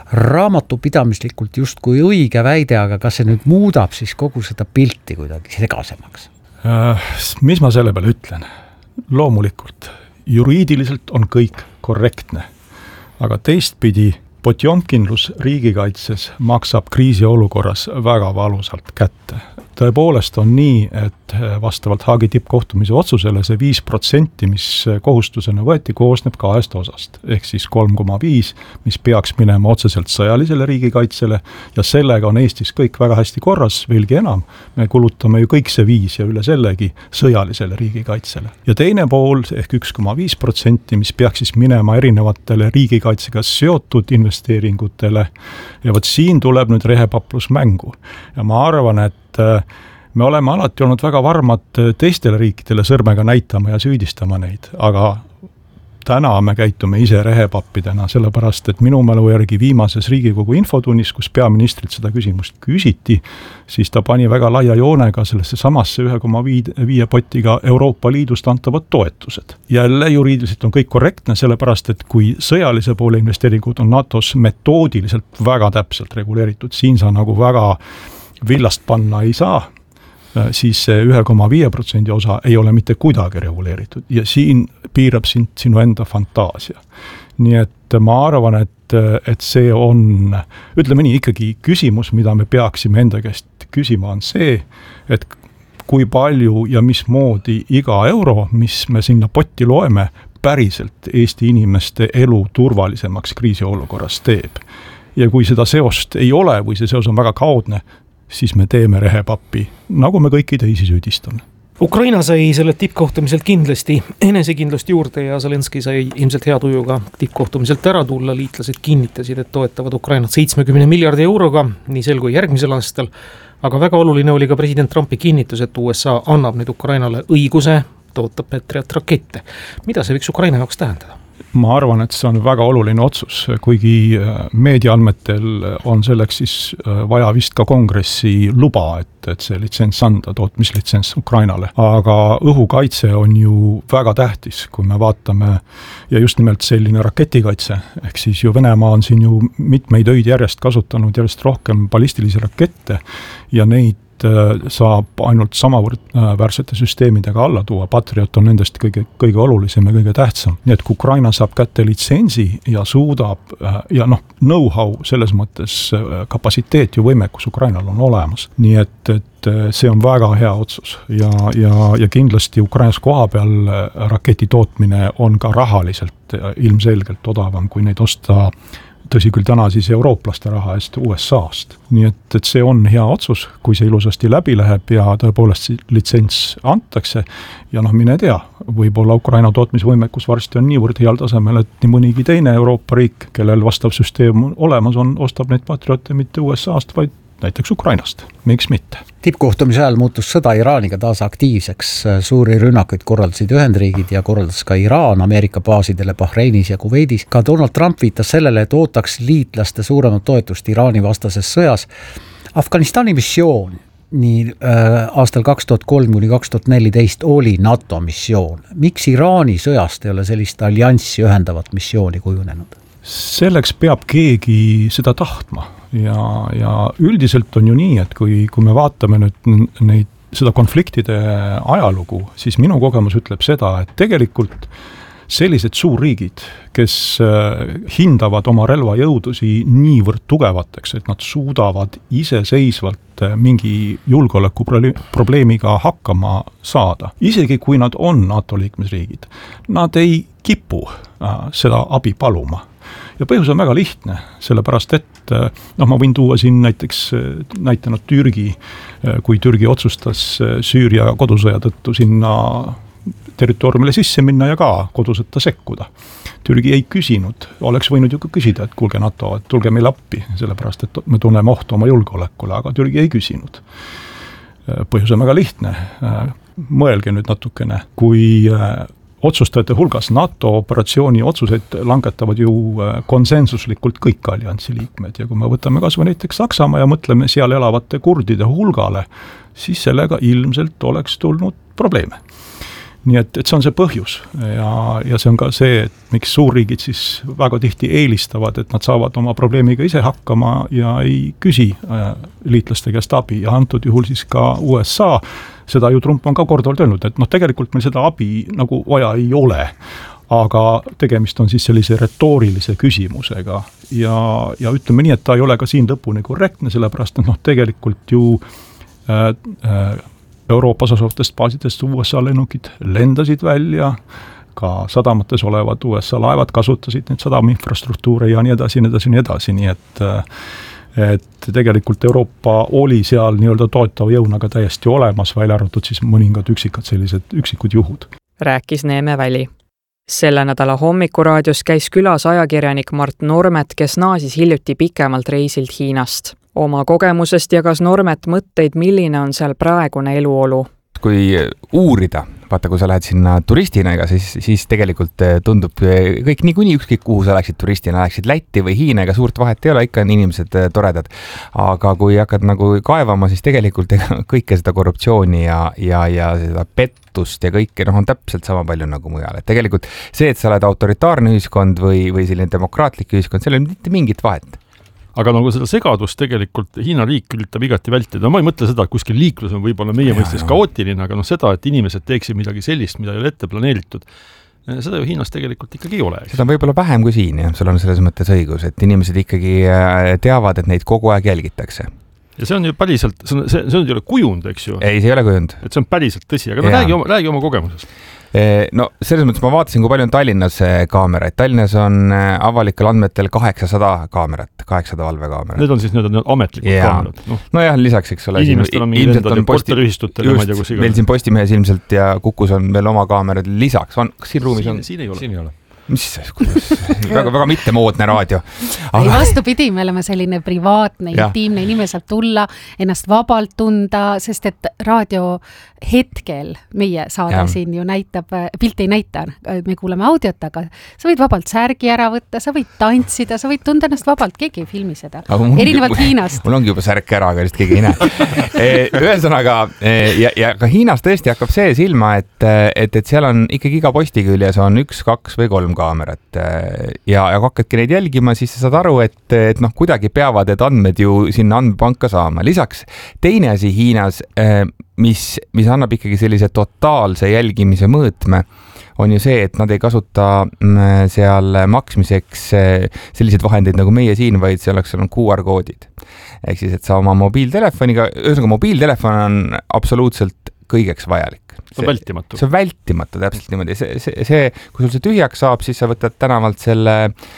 Raamatupidamislikult justkui õige väide, aga kas see nüüd muudab siis kogu seda pilti kuidagi segasemaks? Äh, mis ma selle peale ütlen? Loomulikult, juriidiliselt on kõik korrektne, aga teistpidi potjomkinlus riigikaitses maksab kriisiolukorras väga valusalt kätte. Tõepoolest on nii, et vastavalt Haagi tippkohtumise otsusele see viis protsenti, mis kohustusena võeti, koosneb kahest osast. Ehk siis kolm koma viis, mis peaks minema otseselt sõjalisele riigikaitsele ja sellega on Eestis kõik väga hästi korras, veelgi enam. Me kulutame ju kõik see viis ja üle sellegi sõjalisele riigikaitsele. Ja teine pool, ehk üks koma viis protsenti, mis peaks siis minema erinevatele riigikaitsega seotud investeeringutele. Ja võt siin tuleb nüüd rehepaplus mängu. Ja ma arvan, et me oleme alati olnud väga varmad teistele riikidele sõrmega näitama ja süüdistama neid, aga täna me käitume ise rehepappidena, sellepärast, et minu mälu järgi viimases Riigikogu infotunnis, kus peaministrit seda küsimust küsiti, siis ta pani väga laia joonega sellesse samasse ühe koma viie potiga Euroopa Liidust antavad toetused. Jälle juriidiliselt on kõik korrektne, sellepärast, et kui sõjalise poole investeeringud on NATOs metoodiliselt väga täpselt reguleeritud, siin sa nagu väga villast panna ei saa, siis see ühe koma viie protsendi osa ei ole mitte kuidagi reguleeritud ja siin piirab sind sinu enda fantaasia. Nii et ma arvan, et, et see on, ütleme nii, ikkagi küsimus, mida me peaksime enda käest küsima, on see, et kui palju ja mismoodi iga euro, mis me sinna potti loeme, päriselt Eesti inimeste elu turvalisemaks kriisiolukorras teeb. Ja kui seda seost ei ole või see seos on väga kaudne, siis me teeme rehepappi, nagu me kõiki teisi süüdistame. Ukraina sai selle tippkohtumiselt kindlasti enesekindlust juurde ja Zelenskõi sai ilmselt hea tujuga tippkohtumiselt ära tulla. Liitlased kinnitasid, et toetavad Ukrainat seitsmekümne miljardi euroga, nii sel kui järgmisel aastal. Aga väga oluline oli ka president Trumpi kinnitus, et U S A annab nüüd Ukrainale õiguse toota Patriot rakette. Mida see võiks Ukraina jaoks tähendada? Ma arvan, et see on väga oluline otsus, kuigi meediaandmetel on selleks siis vaja vist ka kongressi luba, et, et see litsents anda, tootmislitsents Ukrainale. Aga õhukaitse on ju väga tähtis, kui me vaatame ja just nimelt selline raketikaitse, ehk siis ju Venemaa on siin ju mitmeid öid järjest kasutanud järjest rohkem ballistilisi rakette ja neid saab ainult samavõrdsete süsteemidega alla tuua. Patriot on nendest kõige, kõige olulisem ja kõige tähtsam. Nii et kui Ukraina saab kätte litsentsi ja suudab ja noh, know-how selles mõttes kapatsiteet ja võimekus Ukrainal on olemas. Nii et, et see on väga hea otsus ja, ja, ja kindlasti Ukrainas koha peal raketi tootmine on ka rahaliselt ilmselgelt odavam, kui neid osta tõsi küll täna siis eurooplaste raha eest U S A-st. Nii et, et see on hea otsus, kui see ilusasti läbi läheb ja tõepoolest litsents antakse ja noh, mine tea, võib-olla Ukraina tootmisvõimekus varsti on niivõrd heal tasemel, et nii mõnigi teine Euroopa riik, kellel vastav süsteem olemas on, ostab neid patriote mitte U S A-st, vaid näiteks Ukrainast. Miks mitte? Tippkohtumise ajal muutus sõda Iraaniga taas aktiivseks. Suuri rünnakuid korraldasid Ühendriigid ja korraldas ka Iraan Ameerika baasidele Bahreinis ja Kuveidis. Ka Donald Trump viitas sellele, et ootaks liitlaste suuremat toetust Iraani vastases sõjas. Afganistani missioon nii äh, aastal kaks tuhat kolm kuni kaks tuhat neliteist oli NATO missioon. Miks Iraani sõjast ei ole sellist allianssi ühendavat missiooni kujunenud? Selleks peab keegi seda tahtma ja, ja üldiselt on ju nii, et kui, kui me vaatame nüüd neid, seda konfliktide ajalugu, siis minu kogemus ütleb seda, et tegelikult sellised suurriigid, kes hindavad oma relvajõudusi niivõrd tugevateks, et nad suudavad iseseisvalt mingi julgeolekuprobleemiga hakkama saada. Isegi kui nad on NATO liikmesriigid, nad ei kipu seda abi paluma. Ja põhjus on väga lihtne, sellepärast et noh, ma võin tuua siin näiteks näitanud Türgi, kui Türgi otsustas Süüria kodusõja tõttu sinna territooriumile sisse minna ja ka kodusõtta sekkuda. Türgi ei küsinud, oleks võinud ju küsida, et kuulge NATO, et tulge meil appi, sellepärast et me tunneme ohtu oma julgeolekule, aga Türgi ei küsinud. Põhjus on väga lihtne, mõelge nüüd natukene, kui otsustajate hulgas NATO operatsiooni otsuseid langetavad ju konsensuslikult kõik alliansi liikmed ja kui me võtame kas või näiteks Saksamaa ja mõtleme seal elavate kurdide hulgale, siis sellega ilmselt oleks tulnud probleeme. Nii et, et see on see põhjus ja, ja see on ka see, et miks suurriigid siis väga tihti eelistavad, et nad saavad oma probleemiga ise hakkama ja ei küsi liitlaste käest abi ja antud juhul siis ka U S A. Seda ju Trump on ka korduvalt öelnud, et noh, tegelikult meil seda abi nagu vaja ei ole, aga tegemist on siis sellise retoorilise küsimusega ja, ja ütleme nii, et ta ei ole ka siin lõpuni korrektne, sellepärast et noh, tegelikult ju äh, äh, Euroopas asuvatest baasidest U S A lennukid lendasid välja, ka sadamates olevad U S A laevad kasutasid neid sadama infrastruktuure ja nii edasi, nii edasi, nii edasi, nii et et tegelikult Euroopa oli seal nii-öelda toetav jõunaga täiesti olemas, välja arvatud siis mõningad üksikad sellised üksikud juhud. Rääkis Neeme Väli. Selle nädala hommikuraadios käis külas ajakirjanik Mart Normet, kes naasis hiljuti pikemalt reisilt Hiinast. Oma kogemusest jagas Normet mõtteid, milline on seal praegune eluolu. Kui uurida, vaata, kui sa lähed sinna turistina, ega siis, siis tegelikult tundub kõik niikuinii ükskõik, kuhu sa läksid turistina, läksid Lätti või Hiina, ega suurt vahet ei ole, ikka on inimesed toredad. Aga kui hakkad nagu kaevama, siis tegelikult kõike seda korruptsiooni ja, ja, ja seda pettust ja kõike noh, on täpselt sama palju nagu mujal. Et tegelikult see, et sa oled autoritaarne ühiskond või, või selline demokraatlik ühiskond, seal on mitte mingit vahet. Aga nagu seda segadust tegelikult Hiina riik üritab igati vältida. Ma ei mõtle seda, et kuskil liiklus on võib-olla meie mõistes kaootiline, aga noh seda, et inimesed teeksid midagi sellist, mida ei ole ette planeeritud, seda ju Hiinas tegelikult ikkagi ei ole. Seda on võib-olla vähem kui siin, jah, sul on selles mõttes õigus, et inimesed ikkagi teavad, et neid kogu aeg jälgitakse. Ja see on ju päriselt, see on, see on ju kujund, eks ju? Ei, see ei ole kujund. Et see on päriselt tõsi, aga no räägi oma, räägi oma kogemusest. No selles mõttes ma vaatasin, kui palju on Tallinnas kaameraid. Tallinnas on avalikel andmetel kaheksasada kaamerat, kaheksasada valvekaamerat. Need on siis need on ametlikud ja. kaamerad. No. no jah, lisaks, eks ole. Inimestel on mingi endal ja korteriühistutel ja ma ei tea, kus iga. Meil siin Postimehes ilmselt ja Kukus on veel oma kaamerad lisaks. On, kas siin ruumis on? Siin ei ole. Siin ei ole. Mis väga, väga mittemoodne raadio. Aga... Ei vastupidi, me oleme selline privaatne, intiimne, inimene saab tulla, ennast vabalt tunda, sest et raadio hetkel meie saade ja. siin ju näitab, pilt ei näita, me kuuleme audiot, aga sa võid vabalt särgi ära võtta, sa võid tantsida, sa võid tunda ennast vabalt, keegi ei filmi seda. Erinevalt mul, Hiinast. Mul ongi juba särk ära, aga lihtsalt keegi ei näe. Ühesõnaga, ja, ja ka Hiinas tõesti hakkab see silma, et, et, et seal on ikkagi iga posti küljes on üks, kaks või kolm kaamerat ja, ja kui hakkadki neid jälgima, siis sa saad aru, et, et noh, kuidagi peavad need andmed ju sinna andmepanka saama. Lisaks teine asi Hiinas, mis, mis annab ikkagi sellise totaalse jälgimise mõõtme, on ju see, et nad ei kasuta seal maksmiseks selliseid vahendeid nagu meie siin, vaid seal oleks seal on Q R-koodid. Ehk siis, et sa oma mobiiltelefoniga, ühesõnaga mobiiltelefon on absoluutselt kõigeks vajalik. See on vältimatu. See on vältimatu, täpselt niimoodi. See, see, see, kui sul see tühjaks saab, siis sa võtad tänavalt selle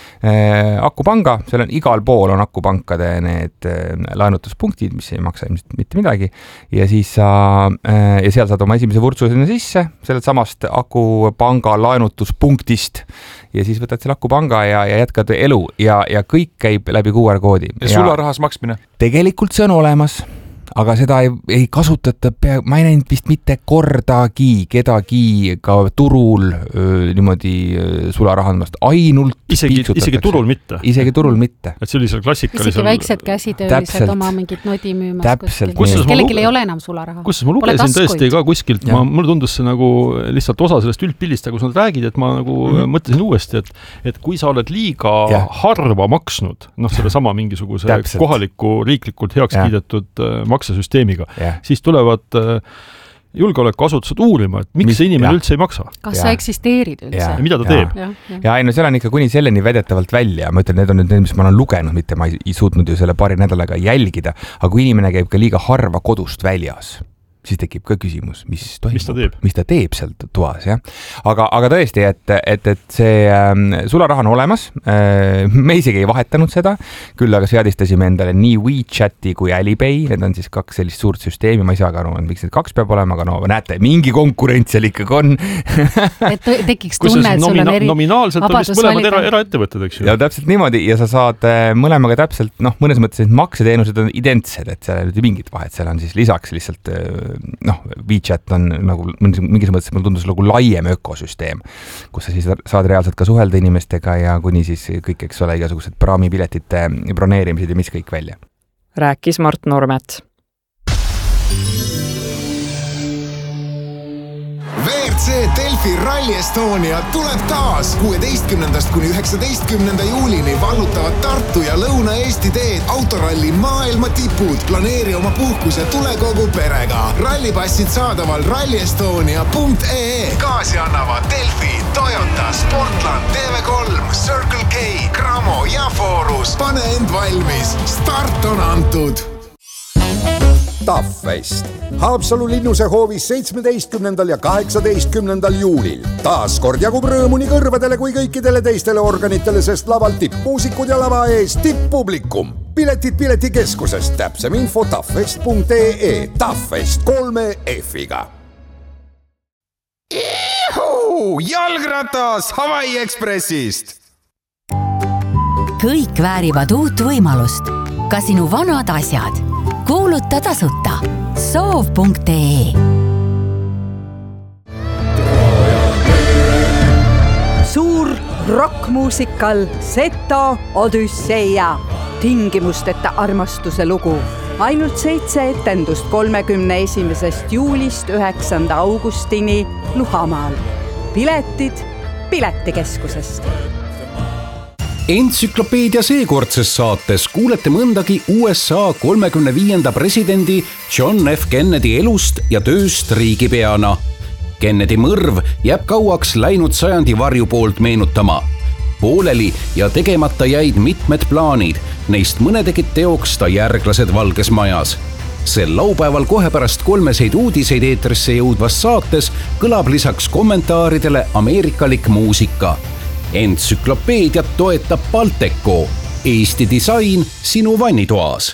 äh, akupanga, seal on igal pool on akupankade need äh, laenutuspunktid, mis ei maksa ilmselt mitte midagi, ja siis sa, äh, ja seal saad oma esimese vurtsu sinna sisse, sellelt samast akupanga laenutuspunktist, ja siis võtad selle akupanga ja, ja jätkad elu, ja, ja kõik käib läbi Q R-koodi. Ja sularahas maksmine? Tegelikult see on olemas. Aga seda ei, ei kasutata, pea, ma ei näinud vist mitte kordagi kedagi ka turul öö, niimoodi öö, sularahandmast, ainult isegi, isegi turul mitte. Isegi turul mitte. Et see oli seal klassikalisel... Isegi väiksed käsitöölised oma mingid nodi müümas kuskil. Kellelgi ei ole enam sularaha. Kus ma lugesin tõesti ka kuskilt, ma, mulle tundus see nagu lihtsalt osa sellest üldpildist, kus nad räägid, et ma nagu mm-hmm. mõtlesin uuesti, et, et kui sa oled liiga ja. harva maksnud, noh selle sama mingisuguse Täpselt. kohaliku riiklikult heaks ja. kiidetud maksesüsteemiga, yeah. siis tulevad äh, julgeolekuasutused uurima, et miks Mis, see inimene ja. üldse ei maksa. Kas ja. sa eksisteerid üldse? Ja, ja mida ta ja. teeb? Ja, ja. ja ei, no seal on ikka kuni selleni väidetavalt välja. Ma ütlen, need on nüüd need, mis ma olen lugenud, mitte ma ei, ei suutnud ju selle paari nädalaga jälgida, aga kui inimene käib ka liiga harva kodust väljas, siis tekib ka küsimus, mis toimub, mis ta teeb, mis ta teeb seal toas, jah. Aga, aga tõesti, et, et, et see äh, sularaha on olemas, äh, me isegi ei vahetanud seda, küll aga seadistasime endale nii WeChati kui Alipay, need on siis kaks sellist suurt süsteemi, ma ei saa ka aru, miks need kaks peab olema, aga no näete, mingi konkurents seal ikkagi on. et tekiks tunne, et sul on eri nominaalselt on vist mõlemad era, eraettevõtted, eks ju. Ja täpselt niimoodi, ja sa saad mõlemaga täpselt, noh, mõnes mõttes makseteenused on identsed, et seal ei ole mingit vahet, seal on siis lisaks lihtsalt noh, WeChat on nagu mingis mõttes, mulle tundus nagu laiem ökosüsteem, kus sa siis saad reaalselt ka suhelda inimestega ja kuni siis kõik, eks ole, igasugused praamipiletite broneerimised ja mis kõik välja. Rääkis Mart Normet. V R C Delfi Rally Estonia tuleb taas kuueteistkümnendast kuni üheksateistkümnenda juulini vallutavad Tartu ja Lõuna-Eesti teed autoralli maailma tipud. Planeeri oma puhkus ja tule kogu perega. Rallipassid saadaval rally estonia punkt ee e. Kaasi annavad Delfi, Toyota, Sportland, T V kolm, Circle K, Cramo ja Forus. Pane end valmis. Start on antud. Taffest. Haapsalu linnuse hoovis seitsmeteistkümnendal ja kaheksateistkümnendal juulil. Taas kord jagub rõõmu nii kõrvadele kui kõikidele teistele organitele, sest laval tippmuusikud ja lava ees tipppublikum. Piletid piletikeskusest, täpsem info taffest punkt ee e. Taffest kolme F-iga. Ihu! Jalgratas Hawaii Expressist! Kõik väärivad uut võimalust. Ka sinu vanad asjad. Kuuluta tasuta. soov punkt ee. Suur rockmuusikal Seto Odüsseia. Tingimusteta armastuse lugu. Ainult seitse etendust kolmekümne esimesest juulist üheksanda augustini Luhamaal. Piletid piletikeskusest. Entsüklopeedia seekordses saates kuulete mõndagi U S A kolmekümne viienda presidendi John F. Kennedy elust ja tööst riigipeana. Kennedy mõrv jääb kauaks läinud sajandi varju poolt meenutama. Pooleli ja tegemata jäid mitmed plaanid, neist mõne tegid teoks ta järglased Valges Majas. sel laupäeval kohe pärast kolmeseid uudiseid eetrisse jõudvas saates kõlab lisaks kommentaaridele ameerikalik muusika. Entsüklopeediat toetab Balteco, Eesti disain sinu vannitoas.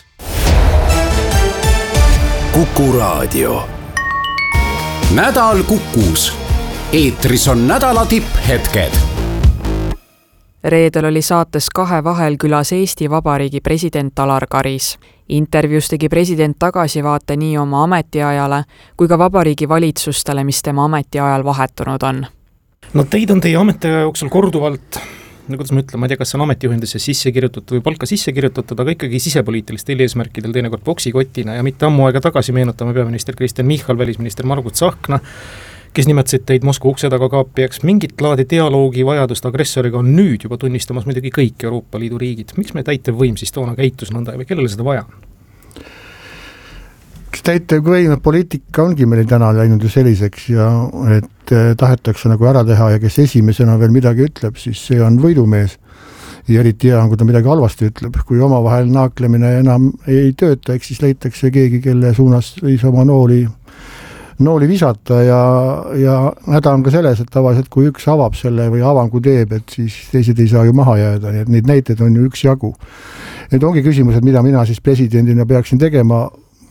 Kuku Raadio. Nädal Kukus. Eetris on nädala tipphetked. Reedel oli saates Kahe vahel külas Eesti Vabariigi president Alar Karis. Intervjuus tegi president tagasivaate nii oma ametiajale kui ka vabariigi valitsustele, mis tema ametiajal vahetunud on. No teid on teie ametiaja jooksul korduvalt, no kuidas ma ütlen, ma ei tea, kas see on ametijuhendisse sisse kirjutatud või palka sisse kirjutatud, aga ikkagi sisepoliitilistel eesmärkidel teinekord boksikotina ja mitte ammu aega tagasi meenutame peaminister Kristen Michal, välisminister Margus Tsahkna, kes nimetasid teid Moskva ukse taga kaapijaks. Mingit laadi dialoogi vajadust agressoriga on nüüd juba tunnistamas muidugi kõik Euroopa Liidu riigid. Miks me täitevvõim siis toona käitus nõnda või kellele seda vaja on? Kas täitevvõim poliitika ongi meil täna läinud ju selliseks ja et tahetakse nagu ära teha ja kes esimesena veel midagi ütleb, siis see on võidumees. Ja eriti hea on, kui ta midagi halvasti ütleb. Kui omavahel naaklemine enam ei tööta, eks siis leitakse keegi, kelle suunas võis oma nooli nooli visata ja, ja häda on ka selles, et tavaliselt kui üks avab selle või avangu teeb, et siis teised ei saa ju maha jääda, nii et neid näiteid on ju üks jagu. Need ongi küsimused, mida mina siis presidendina peaksin tegema.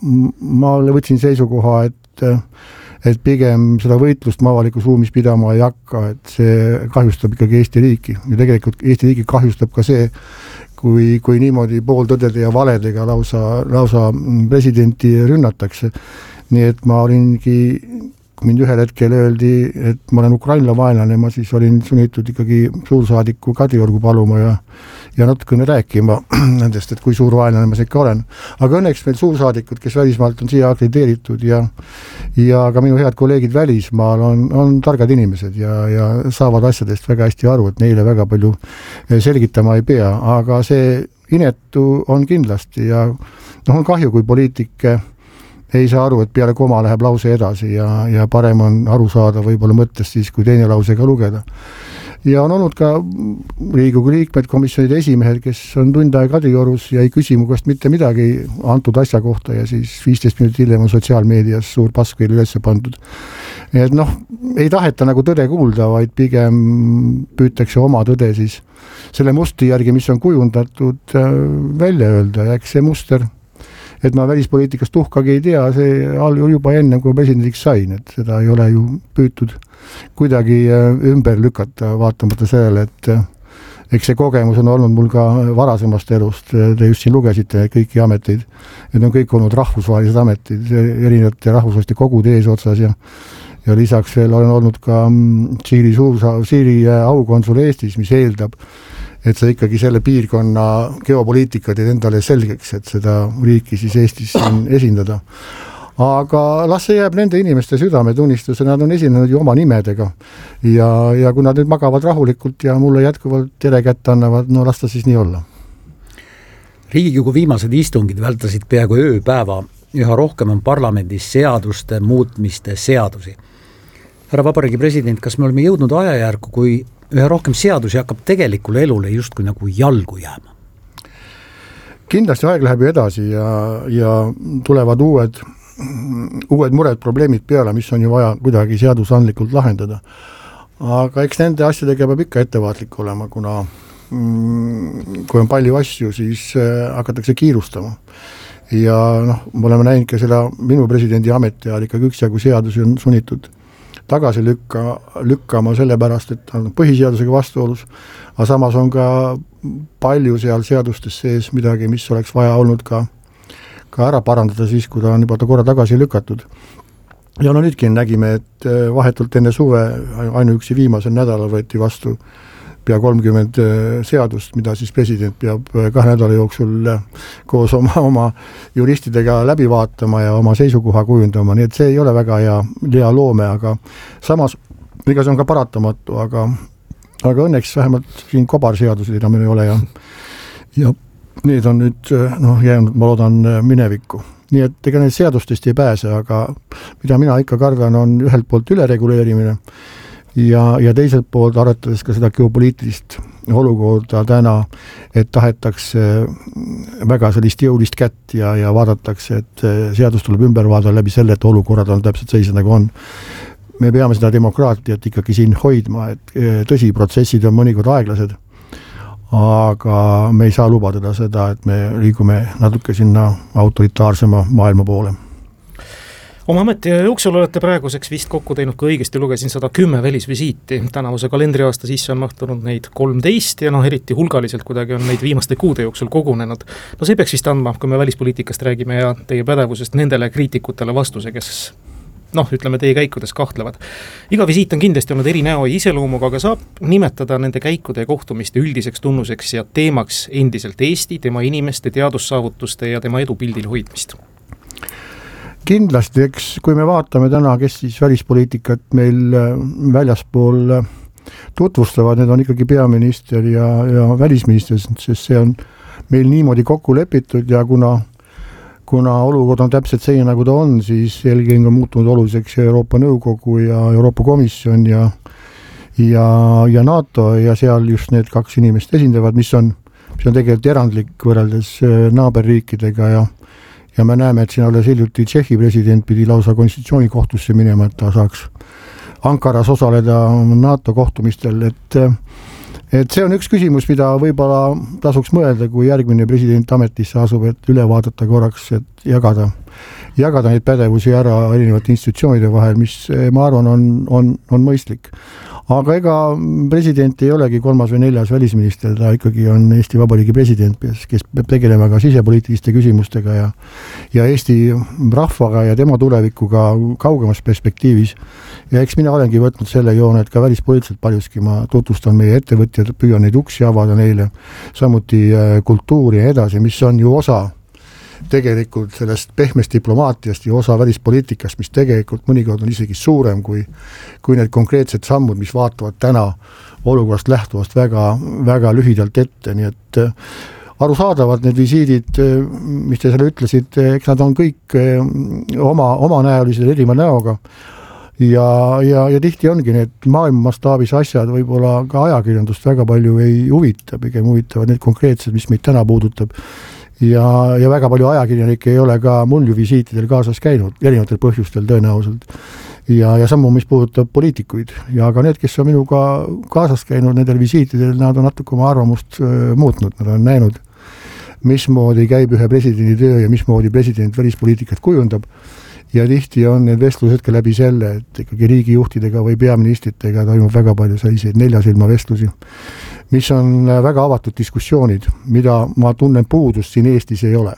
Ma võtsin seisukoha, et, et pigem seda võitlust ma avalikus ruumis pidama ei hakka, et see kahjustab ikkagi Eesti riiki ja tegelikult Eesti riiki kahjustab ka see, kui, kui niimoodi pooltõdede ja valedega lausa, lausa presidenti rünnatakse. Nii et ma olingi, kui mind ühel hetkel öeldi, et ma olen Ukraina vaenlane, ma siis olin sunnitud ikkagi suursaadiku Kadriorgu paluma ja, ja natukene rääkima nendest, et kui suur vaenlane ma ikka olen. Aga õnneks meil suursaadikud, kes välismaalt on siia akrediteeritud ja, ja ka minu head kolleegid välismaal on, on targad inimesed ja, ja saavad asjadest väga hästi aru, et neile väga palju selgitama ei pea, aga see inetu on kindlasti ja noh, on kahju, kui poliitik ei saa aru, et peale koma läheb lause edasi ja, ja parem on aru saada võib-olla mõttest siis, kui teine lause ka lugeda. Ja on olnud ka Riigikogu liikmed, komisjonide esimehed, kes on tund aega Kadriorus ja ei küsi mu käest mitte midagi antud asja kohta ja siis viisteist minutit hiljem on sotsiaalmeedias suur paskvil üles pandud. Et noh, ei taheta nagu tõde kuulda, vaid pigem püütakse oma tõde siis selle mustri järgi, mis on kujundatud välja öelda ja eks see muster et ma välispoliitikast tuhkagi ei tea, see all juba enne, kui presidendiks sain, et seda ei ole ju püütud kuidagi ümber lükata, vaatamata sellele, et eks see kogemus on olnud mul ka varasemast elust, te just siin lugesite kõiki ameteid, need on kõik olnud rahvusvahelised ametid, erinevate rahvusvaheliste kogude eesotsas ja ja lisaks veel olen olnud ka Siiri, suursa, Siiri aukonsul Eestis, mis eeldab, et sa ikkagi selle piirkonna geopoliitika teed endale selgeks, et seda riiki siis Eestis esindada. Aga las see jääb nende inimeste südametunnistuse, nad on esinenud ju oma nimedega ja, ja kui nad nüüd magavad rahulikult ja mulle jätkuvalt tere kätte annavad, no las ta siis nii olla. Riigikogu viimased istungid vältasid peaaegu ööpäeva, üha rohkem on parlamendis seaduste muutmiste seadusi. Härra Vabariigi president, kas me oleme jõudnud ajajärku, kui üha rohkem seadusi hakkab tegelikule elule justkui nagu jalgu jääma? Kindlasti aeg läheb ju edasi ja, ja tulevad uued, uued mured, probleemid peale, mis on ju vaja kuidagi seadusandlikult lahendada. Aga eks nende asjadega peab ikka ettevaatlik olema, kuna mm, kui on palju asju, siis äh, hakatakse kiirustama. Ja noh, me oleme näinud ka seda minu presidendi ametiajal ikkagi üksjagu seadusi on sunnitud tagasi lükka, lükkama sellepärast, et on põhiseadusega vastuolus, aga samas on ka palju seal seadustes sees midagi, mis oleks vaja olnud ka, ka ära parandada siis, kui ta on juba ta korra tagasi lükatud. Ja no nüüdki nägime, et vahetult enne suve ainuüksi viimasel nädalal võeti vastu pea kolmkümmend seadust, mida siis president peab kahe nädala jooksul koos oma, oma juristidega läbi vaatama ja oma seisukoha kujundama, nii et see ei ole väga hea, hea loome, aga samas, ega see on ka paratamatu, aga, aga õnneks vähemalt siin kobarseadused enam ei ole ja, ja need on nüüd noh, jäänud, ma loodan, minevikku. Nii et ega need seadustest ei pääse, aga mida mina ikka kardan, on ühelt poolt ülereguleerimine ja, ja teiselt poolt arvatades ka seda geopoliitilist olukorda täna, et tahetakse väga sellist jõulist kätt ja, ja vaadatakse, et seadus tuleb ümber vaadata läbi selle, et olukorrad on täpselt sellised nagu on. Me peame seda demokraatiat ikkagi siin hoidma, et tõsi, protsessid on mõnikord aeglased, aga me ei saa lubada seda, et me liigume natuke sinna autoritaarsema maailma poole. Oma ametiaja jooksul olete praeguseks vist kokku teinud, kui õigesti lugesin, sada kümme välisvisiiti. Tänavuse kalendriaasta sisse on mahtunud neid kolmteist ja noh, eriti hulgaliselt kuidagi on neid viimaste kuude jooksul kogunenud. No see peaks vist andma, kui me välispoliitikast räägime ja teie pädevusest nendele kriitikutele vastuse, kes noh, ütleme teie käikudes kahtlevad. Iga visiit on kindlasti olnud eri näo ja iseloomuga, aga saab nimetada nende käikude ja kohtumiste üldiseks tunnuseks ja teemaks endiselt Eesti, tema inimeste teadussaavutuste ja tema edupildil hoidmist. Kindlasti, eks kui me vaatame täna, kes siis välispoliitikat meil väljaspool tutvustavad, need on ikkagi peaminister ja, ja välisminister, sest see on meil niimoodi kokku lepitud ja kuna, kuna olukord on täpselt see, nagu ta on, siis eelkõige on muutunud oluliseks Euroopa Nõukogu ja Euroopa Komisjon ja, ja, ja NATO ja seal just need kaks inimest esindavad, mis on, mis on tegelikult erandlik võrreldes naaberriikidega ja ja me näeme, et siin alles hiljuti Tšehhi president pidi lausa konstitutsioonikohtusse minema, et ta saaks Ankaras osaleda NATO kohtumistel, et, et see on üks küsimus, mida võib-olla tasuks mõelda, kui järgmine president ametisse asub, et üle vaadata korraks, et jagada, jagada neid pädevusi ära erinevate institutsioonide vahel, mis ma arvan on, on, on mõistlik. Aga ega president ei olegi kolmas või neljas välisminister, ta ikkagi on Eesti Vabariigi president, kes peab tegelema ka sisepoliitiliste küsimustega ja, ja Eesti rahvaga ja tema tulevikuga kaugemas perspektiivis. Ja eks mina olengi võtnud selle joone, et ka välispoliitiliselt paljuski ma tutvustan meie ettevõtjad, püüan neid uksi avada neile, samuti kultuuri ja edasi, mis on ju osa tegelikult sellest pehmest diplomaatiast ja osa välispoliitikast, mis tegelikult mõnikord on isegi suurem kui, kui need konkreetsed sammud, mis vaatavad täna olukorrast lähtuvast väga, väga lühidalt ette, nii et arusaadavad need visiidid, mis te selle ütlesid, eks nad on kõik oma, oma näolised erineva näoga ja, ja, ja tihti ongi need maailmastaabis asjad võib-olla ka ajakirjandust väga palju ei huvita, pigem huvitavad need konkreetsed, mis meid täna puudutab. Ja, ja väga palju ajakirjanikke ei ole ka mul ju visiitidel kaasas käinud, erinevatel põhjustel tõenäoliselt. Ja, ja samu, mis puudutab poliitikuid. Ja ka need, kes on minuga kaasas käinud nendel visiitidel, nad on natuke oma arvamust muutnud. Nad on näinud, mismoodi käib ühe presidendi töö ja mismoodi president välispoliitikat kujundab. Ja tihti on need vestlused ka läbi selle, et ikkagi riigijuhtidega või peaministritega toimub väga palju selliseid neljasilma vestlusi, mis on väga avatud diskussioonid, mida ma tunnen puudust siin Eestis ei ole.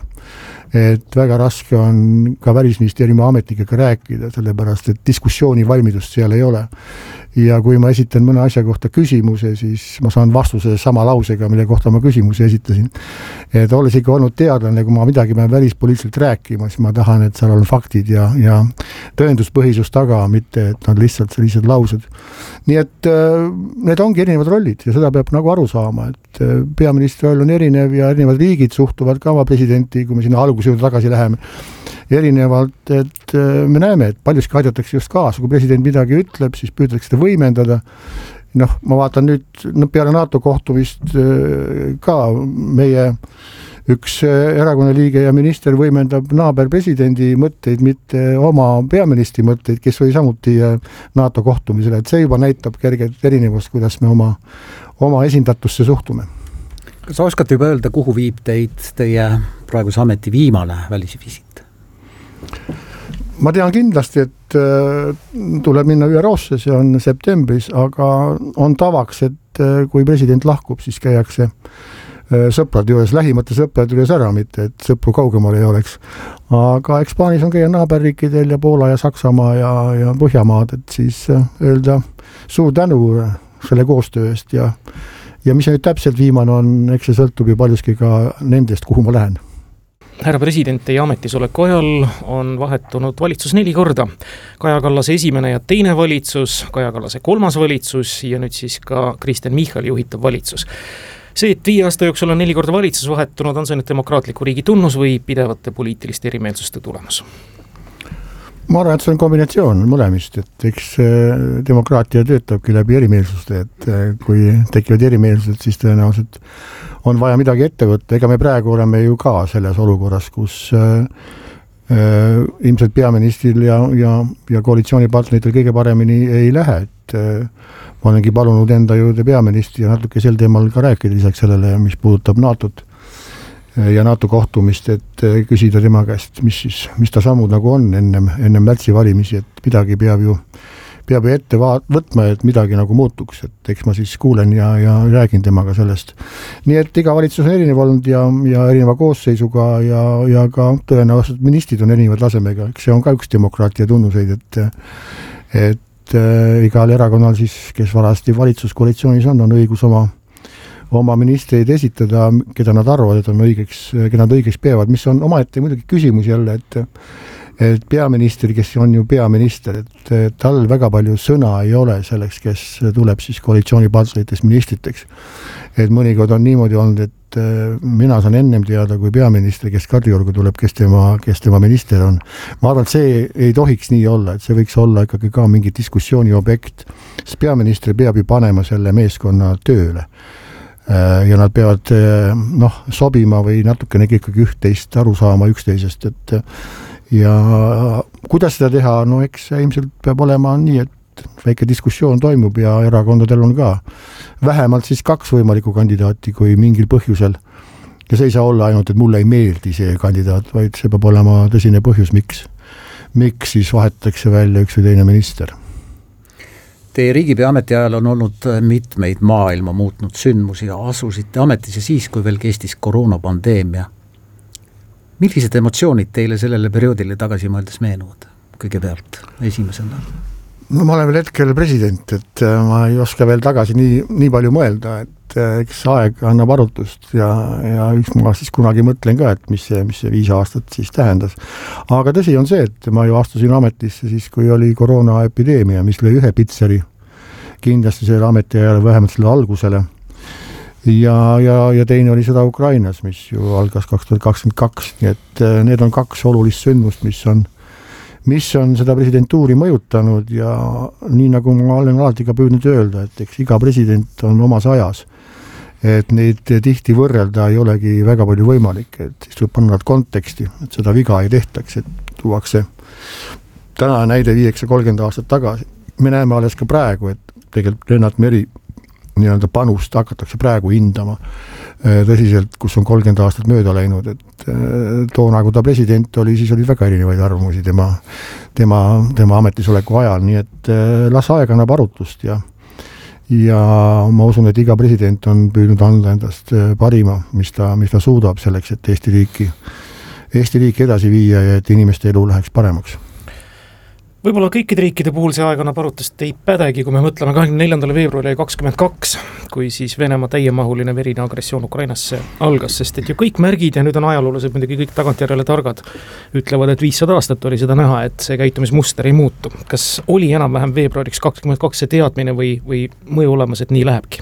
Et väga raske on ka välisministeeriumi ametnikega rääkida, sellepärast, et diskussiooni valmidust seal ei ole. Ja kui ma esitan mõne asja kohta küsimuse, siis ma saan vastuse sama lausega, mille kohta ma küsimuse esitasin. Et olles ikka olnud teadlane, kui ma midagi pean välispoliitiliselt rääkima, siis ma tahan, et seal on faktid ja, ja tõenduspõhisus taga, mitte et nad lihtsalt sellised laused. Nii et need ongi erinevad rollid ja seda peab nagu aru saama, et peaministri roll on erinev ja erinevad riigid suhtuvad ka oma presidenti, kui me sinna alguse juurde tagasi läheme, erinevalt, et me näeme, et paljuski aidatakse just kaasa, kui president midagi ütleb, siis püütakse seda võimendada. Noh, ma vaatan nüüd no peale NATO kohtumist ka meie üks erakonna liige ja minister võimendab naaber presidendi mõtteid, mitte oma peaministri mõtteid, kes oli samuti NATO kohtumisele, et see juba näitab kerget erinevust, kuidas me oma, oma esindatusse suhtume. Kas oskate juba öelda, kuhu viib teid teie praeguse ameti viimane välisvisiit? Ma tean kindlasti, et tuleb minna Ü R O-sse, see on septembris, aga on tavaks, et kui president lahkub, siis käiakse sõprad juures, lähimate sõprad juures ära, mitte et sõpru kaugemal ei oleks. Aga eks plaanis on käia naaberriikidel ja Poola ja Saksamaa ja, ja Põhjamaad, et siis öelda suur tänu selle koostöö eest ja, ja mis nüüd täpselt viimane on, eks see sõltub ju paljuski ka nendest, kuhu ma lähen. Härra president, teie ametisoleku ajal on vahetunud valitsus neli korda. Kaja Kallase esimene ja teine valitsus, Kaja Kallase kolmas valitsus ja nüüd siis ka Kristen Michali juhitav valitsus. See, et viie aasta jooksul on neli korda valitsus vahetunud, on see nüüd demokraatliku riigi tunnus või pidevate poliitiliste erimeelsuste tulemus? ma arvan, et see on kombinatsioon mõlemist, et eks demokraatia töötabki läbi erimeelsuste, et kui tekivad erimeelsused, siis tõenäoliselt on vaja midagi ette võtta, ega me praegu oleme ju ka selles olukorras, kus äh, äh, ilmselt peaministril ja, ja, ja koalitsioonipartneritel kõige paremini ei lähe, et äh, ma olengi palunud enda juurde peaministri ja natuke sel teemal ka rääkida lisaks sellele, mis puudutab NATOt ja NATO kohtumist, et küsida tema käest, mis siis, mis ta sammud nagu on ennem, ennem märtsi valimisi, et midagi peab ju, peab ju ette vaat, võtma, et midagi nagu muutuks, et eks ma siis kuulen ja, ja räägin temaga sellest. Nii et iga valitsus on erinev olnud ja, ja erineva koosseisuga ja, ja ka tõenäoliselt ministrid on erinevad tasemega, eks see on ka üks demokraatia tunnuseid, et, et äh, igal erakonnal siis, kes varasti valitsuskoalitsioonis on, on õigus oma oma ministreid esitada, keda nad arvavad, et on õigeks, keda nad õigeks peavad, mis on omaette muidugi küsimus jälle, et, et peaminister, kes on ju peaminister, et, et tal väga palju sõna ei ole selleks, kes tuleb siis koalitsioonipartneritest ministriteks. Et mõnikord on niimoodi olnud, et mina saan ennem teada kui peaminister, kes Kadriorgu tuleb, kes tema, kes tema minister on. Ma arvan, et see ei tohiks nii olla, et see võiks olla ikkagi ka mingi diskussiooni objekt, sest peaminister peab ju panema selle meeskonna tööle. Ja nad peavad noh, sobima või natukenegi ikkagi üht-teist aru saama üksteisest, et ja kuidas seda teha, no eks ilmselt peab olema nii, et väike diskussioon toimub ja erakondadel on ka vähemalt siis kaks võimalikku kandidaati, kui mingil põhjusel, ja see ei saa olla ainult, et mulle ei meeldi see kandidaat, vaid see peab olema tõsine põhjus, miks, miks siis vahetatakse välja üks või teine minister. Teie riigipea ametiajal on olnud mitmeid maailma muutnud sündmusi ja asusite ametisse siis, kui veel kestis koroonapandeemia. Millised emotsioonid teile sellele perioodile tagasi mõeldes meenuvad? Kõigepealt esimesena. No ma olen veel hetkel president, et ma ei oska veel tagasi nii, nii palju mõelda, et eks aeg annab arutust ja, ja üks ma siis kunagi mõtlen ka, et mis see, mis see viis aastat siis tähendas. Aga tõsi on see, et ma ju astusin ametisse siis, kui oli koroonaepideemia, mis lõi ühe pitseri kindlasti selle ametiajale, vähemalt selle algusele. Ja, ja, ja teine oli seda Ukrainas, mis ju algas kaks tuhat kakskümmend kaks, nii et need on kaks olulist sündmust, mis on mis on seda presidentuuri mõjutanud ja nii nagu ma olen alati ka püüdnud öelda, et eks iga president on omas ajas, et neid tihti võrrelda ei olegi väga palju võimalik, et siis tuleb panna nad konteksti, et seda viga ei tehtaks, et tuuakse täna näide viieksa kolmkümmend aastat tagasi. Me näeme alles ka praegu, et tegelikult Lennart Meri nii-öelda panust hakatakse praegu hindama tõsiselt, kus on kolmkümmend aastat mööda läinud, et toona, kui ta president oli, siis oli väga erinevaid arvamusi tema, tema, tema ametisoleku ajal, nii et las aeg annab arutust ja, ja ma usun, et iga president on püüdnud anda endast parima, mis ta, mis ta suudab selleks, et Eesti riiki, Eesti riiki edasi viia ja et inimeste elu läheks paremaks. Võib-olla kõikide riikide puhul see aeg annab arutust ei pädegi, kui me mõtleme kahekümne neljandal veebruaril kakskümmend kaks, kui siis Venemaa täiemahuline verine agressioon Ukrainasse algas, sest et ju kõik märgid ja nüüd on ajaloolased muidugi kõik tagantjärele targad, ütlevad, et viissada aastat oli seda näha, et see käitumismuster ei muutu. Kas oli enam-vähem veebruariks kakskümmend kaks see teadmine või, või mõju olemas, et nii lähebki?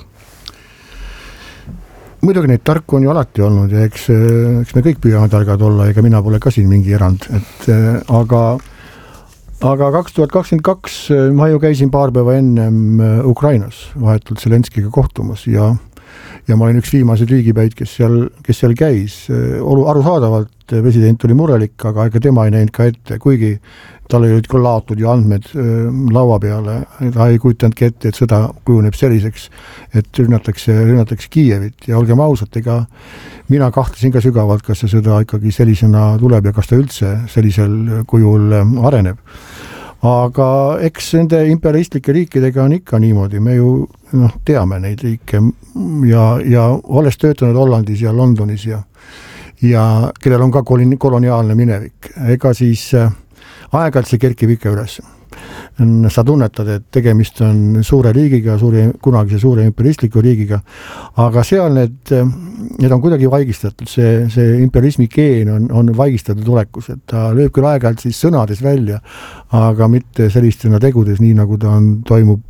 Muidugi neid tarku on ju alati olnud ja eks, eks me kõik püüame targad olla, ega mina pole ka siin mingi erand, et aga Aga kaks tuhat kakskümmend kaks ma ju käisin paar päeva ennem Ukrainas vahetult Zelenskiga kohtumas ja, ja ma olin üks viimaseid riigipäid, kes seal, kes seal käis. Arusaadavalt president oli murelik, aga ega tema ei näinud ka ette, kuigi tal olid ka laotud ju andmed laua peale. Ta ei kujutanud ette, et sõda kujuneb selliseks, et rünnatakse, rünnatakse Kiievit ja olgem ausad, ega mina kahtlesin ka sügavalt, kas see sõda ikkagi sellisena tuleb ja kas ta üldse sellisel kujul areneb. Aga eks nende imperialistlike riikidega on ikka niimoodi, me ju noh, teame neid riike ja, ja olles töötanud Hollandis ja Londonis ja, ja kellel on ka koloniaalne minevik, ega siis aeg-ajalt see kerkib ikka üles. Sa tunnetad, et tegemist on suure riigiga, suure, kunagise suure imperialistliku riigiga, aga seal need, need on kuidagi vaigistatud, see, see imperialismi geen on, on vaigistatud olekus, et ta lööb küll aeg-ajalt siis sõnades välja, aga mitte sellistena tegudes, nii nagu ta on, toimub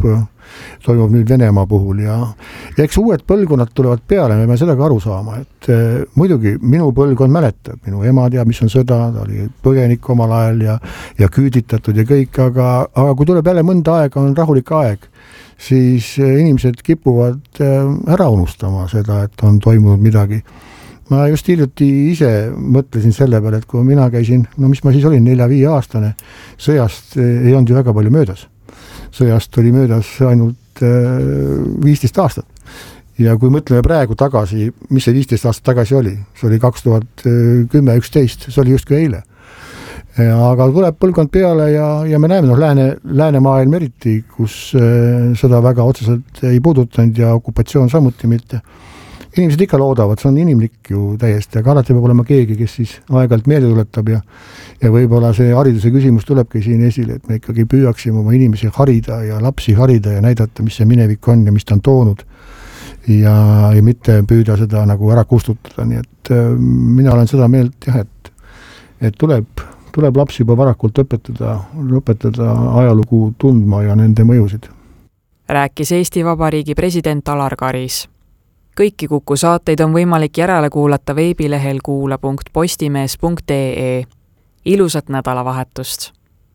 toimub nüüd Venemaa puhul ja, ja eks uued põlvkonnad tulevad peale, me peame seda ka aru saama, et eh, muidugi minu põlvkond mäletab, minu ema teab, mis on sõda, ta oli põgenik omal ajal ja, ja küüditatud ja kõik, aga, aga kui tuleb jälle mõnda aega, on rahulik aeg, siis inimesed kipuvad ära unustama seda, et on toimunud midagi. Ma just hiljuti ise mõtlesin selle peale, et kui mina käisin, no mis ma siis olin, nelja-viie aastane, sõjast ei olnud ju väga palju möödas. Sõjast oli möödas ainult viisteist aastat. Ja kui mõtleme praegu tagasi, mis see viisteist aastat tagasi oli, see oli kaks tuhat kümme üksteist, see oli justkui eile. Aga tuleb põlvkond peale ja, ja me näeme, noh, lääne, läänemaailm eriti, kus seda väga otseselt ei puudutanud ja okupatsioon samuti mitte. Inimesed ikka loodavad, see on inimlik ju täiesti, aga alati peab olema keegi, kes siis aeg-ajalt meelde tuletab ja, ja võib-olla see hariduse küsimus tulebki siin esile, et me ikkagi püüaksime oma inimesi harida ja lapsi harida ja näidata, mis see minevik on ja mis ta on toonud ja, ja mitte püüda seda nagu ära kustutada, nii et äh, mina olen seda meelt jah, et, et tuleb, tuleb lapsi juba varakult õpetada, õpetada ajalugu tundma ja nende mõjusid. Rääkis Eesti Vabariigi president Alar Karis. Kõiki Kuku saateid on võimalik järele kuulata veebilehel kuula punkt postimees punkt ee. Ilusat nädalavahetust!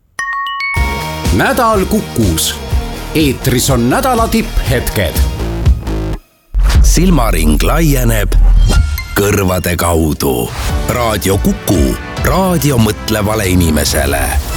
Nädal Kukus. Eetris on nädala tipphetked. Silmaring laieneb kõrvade kaudu. Raadio Kuku. Raadio mõtlevale inimesele.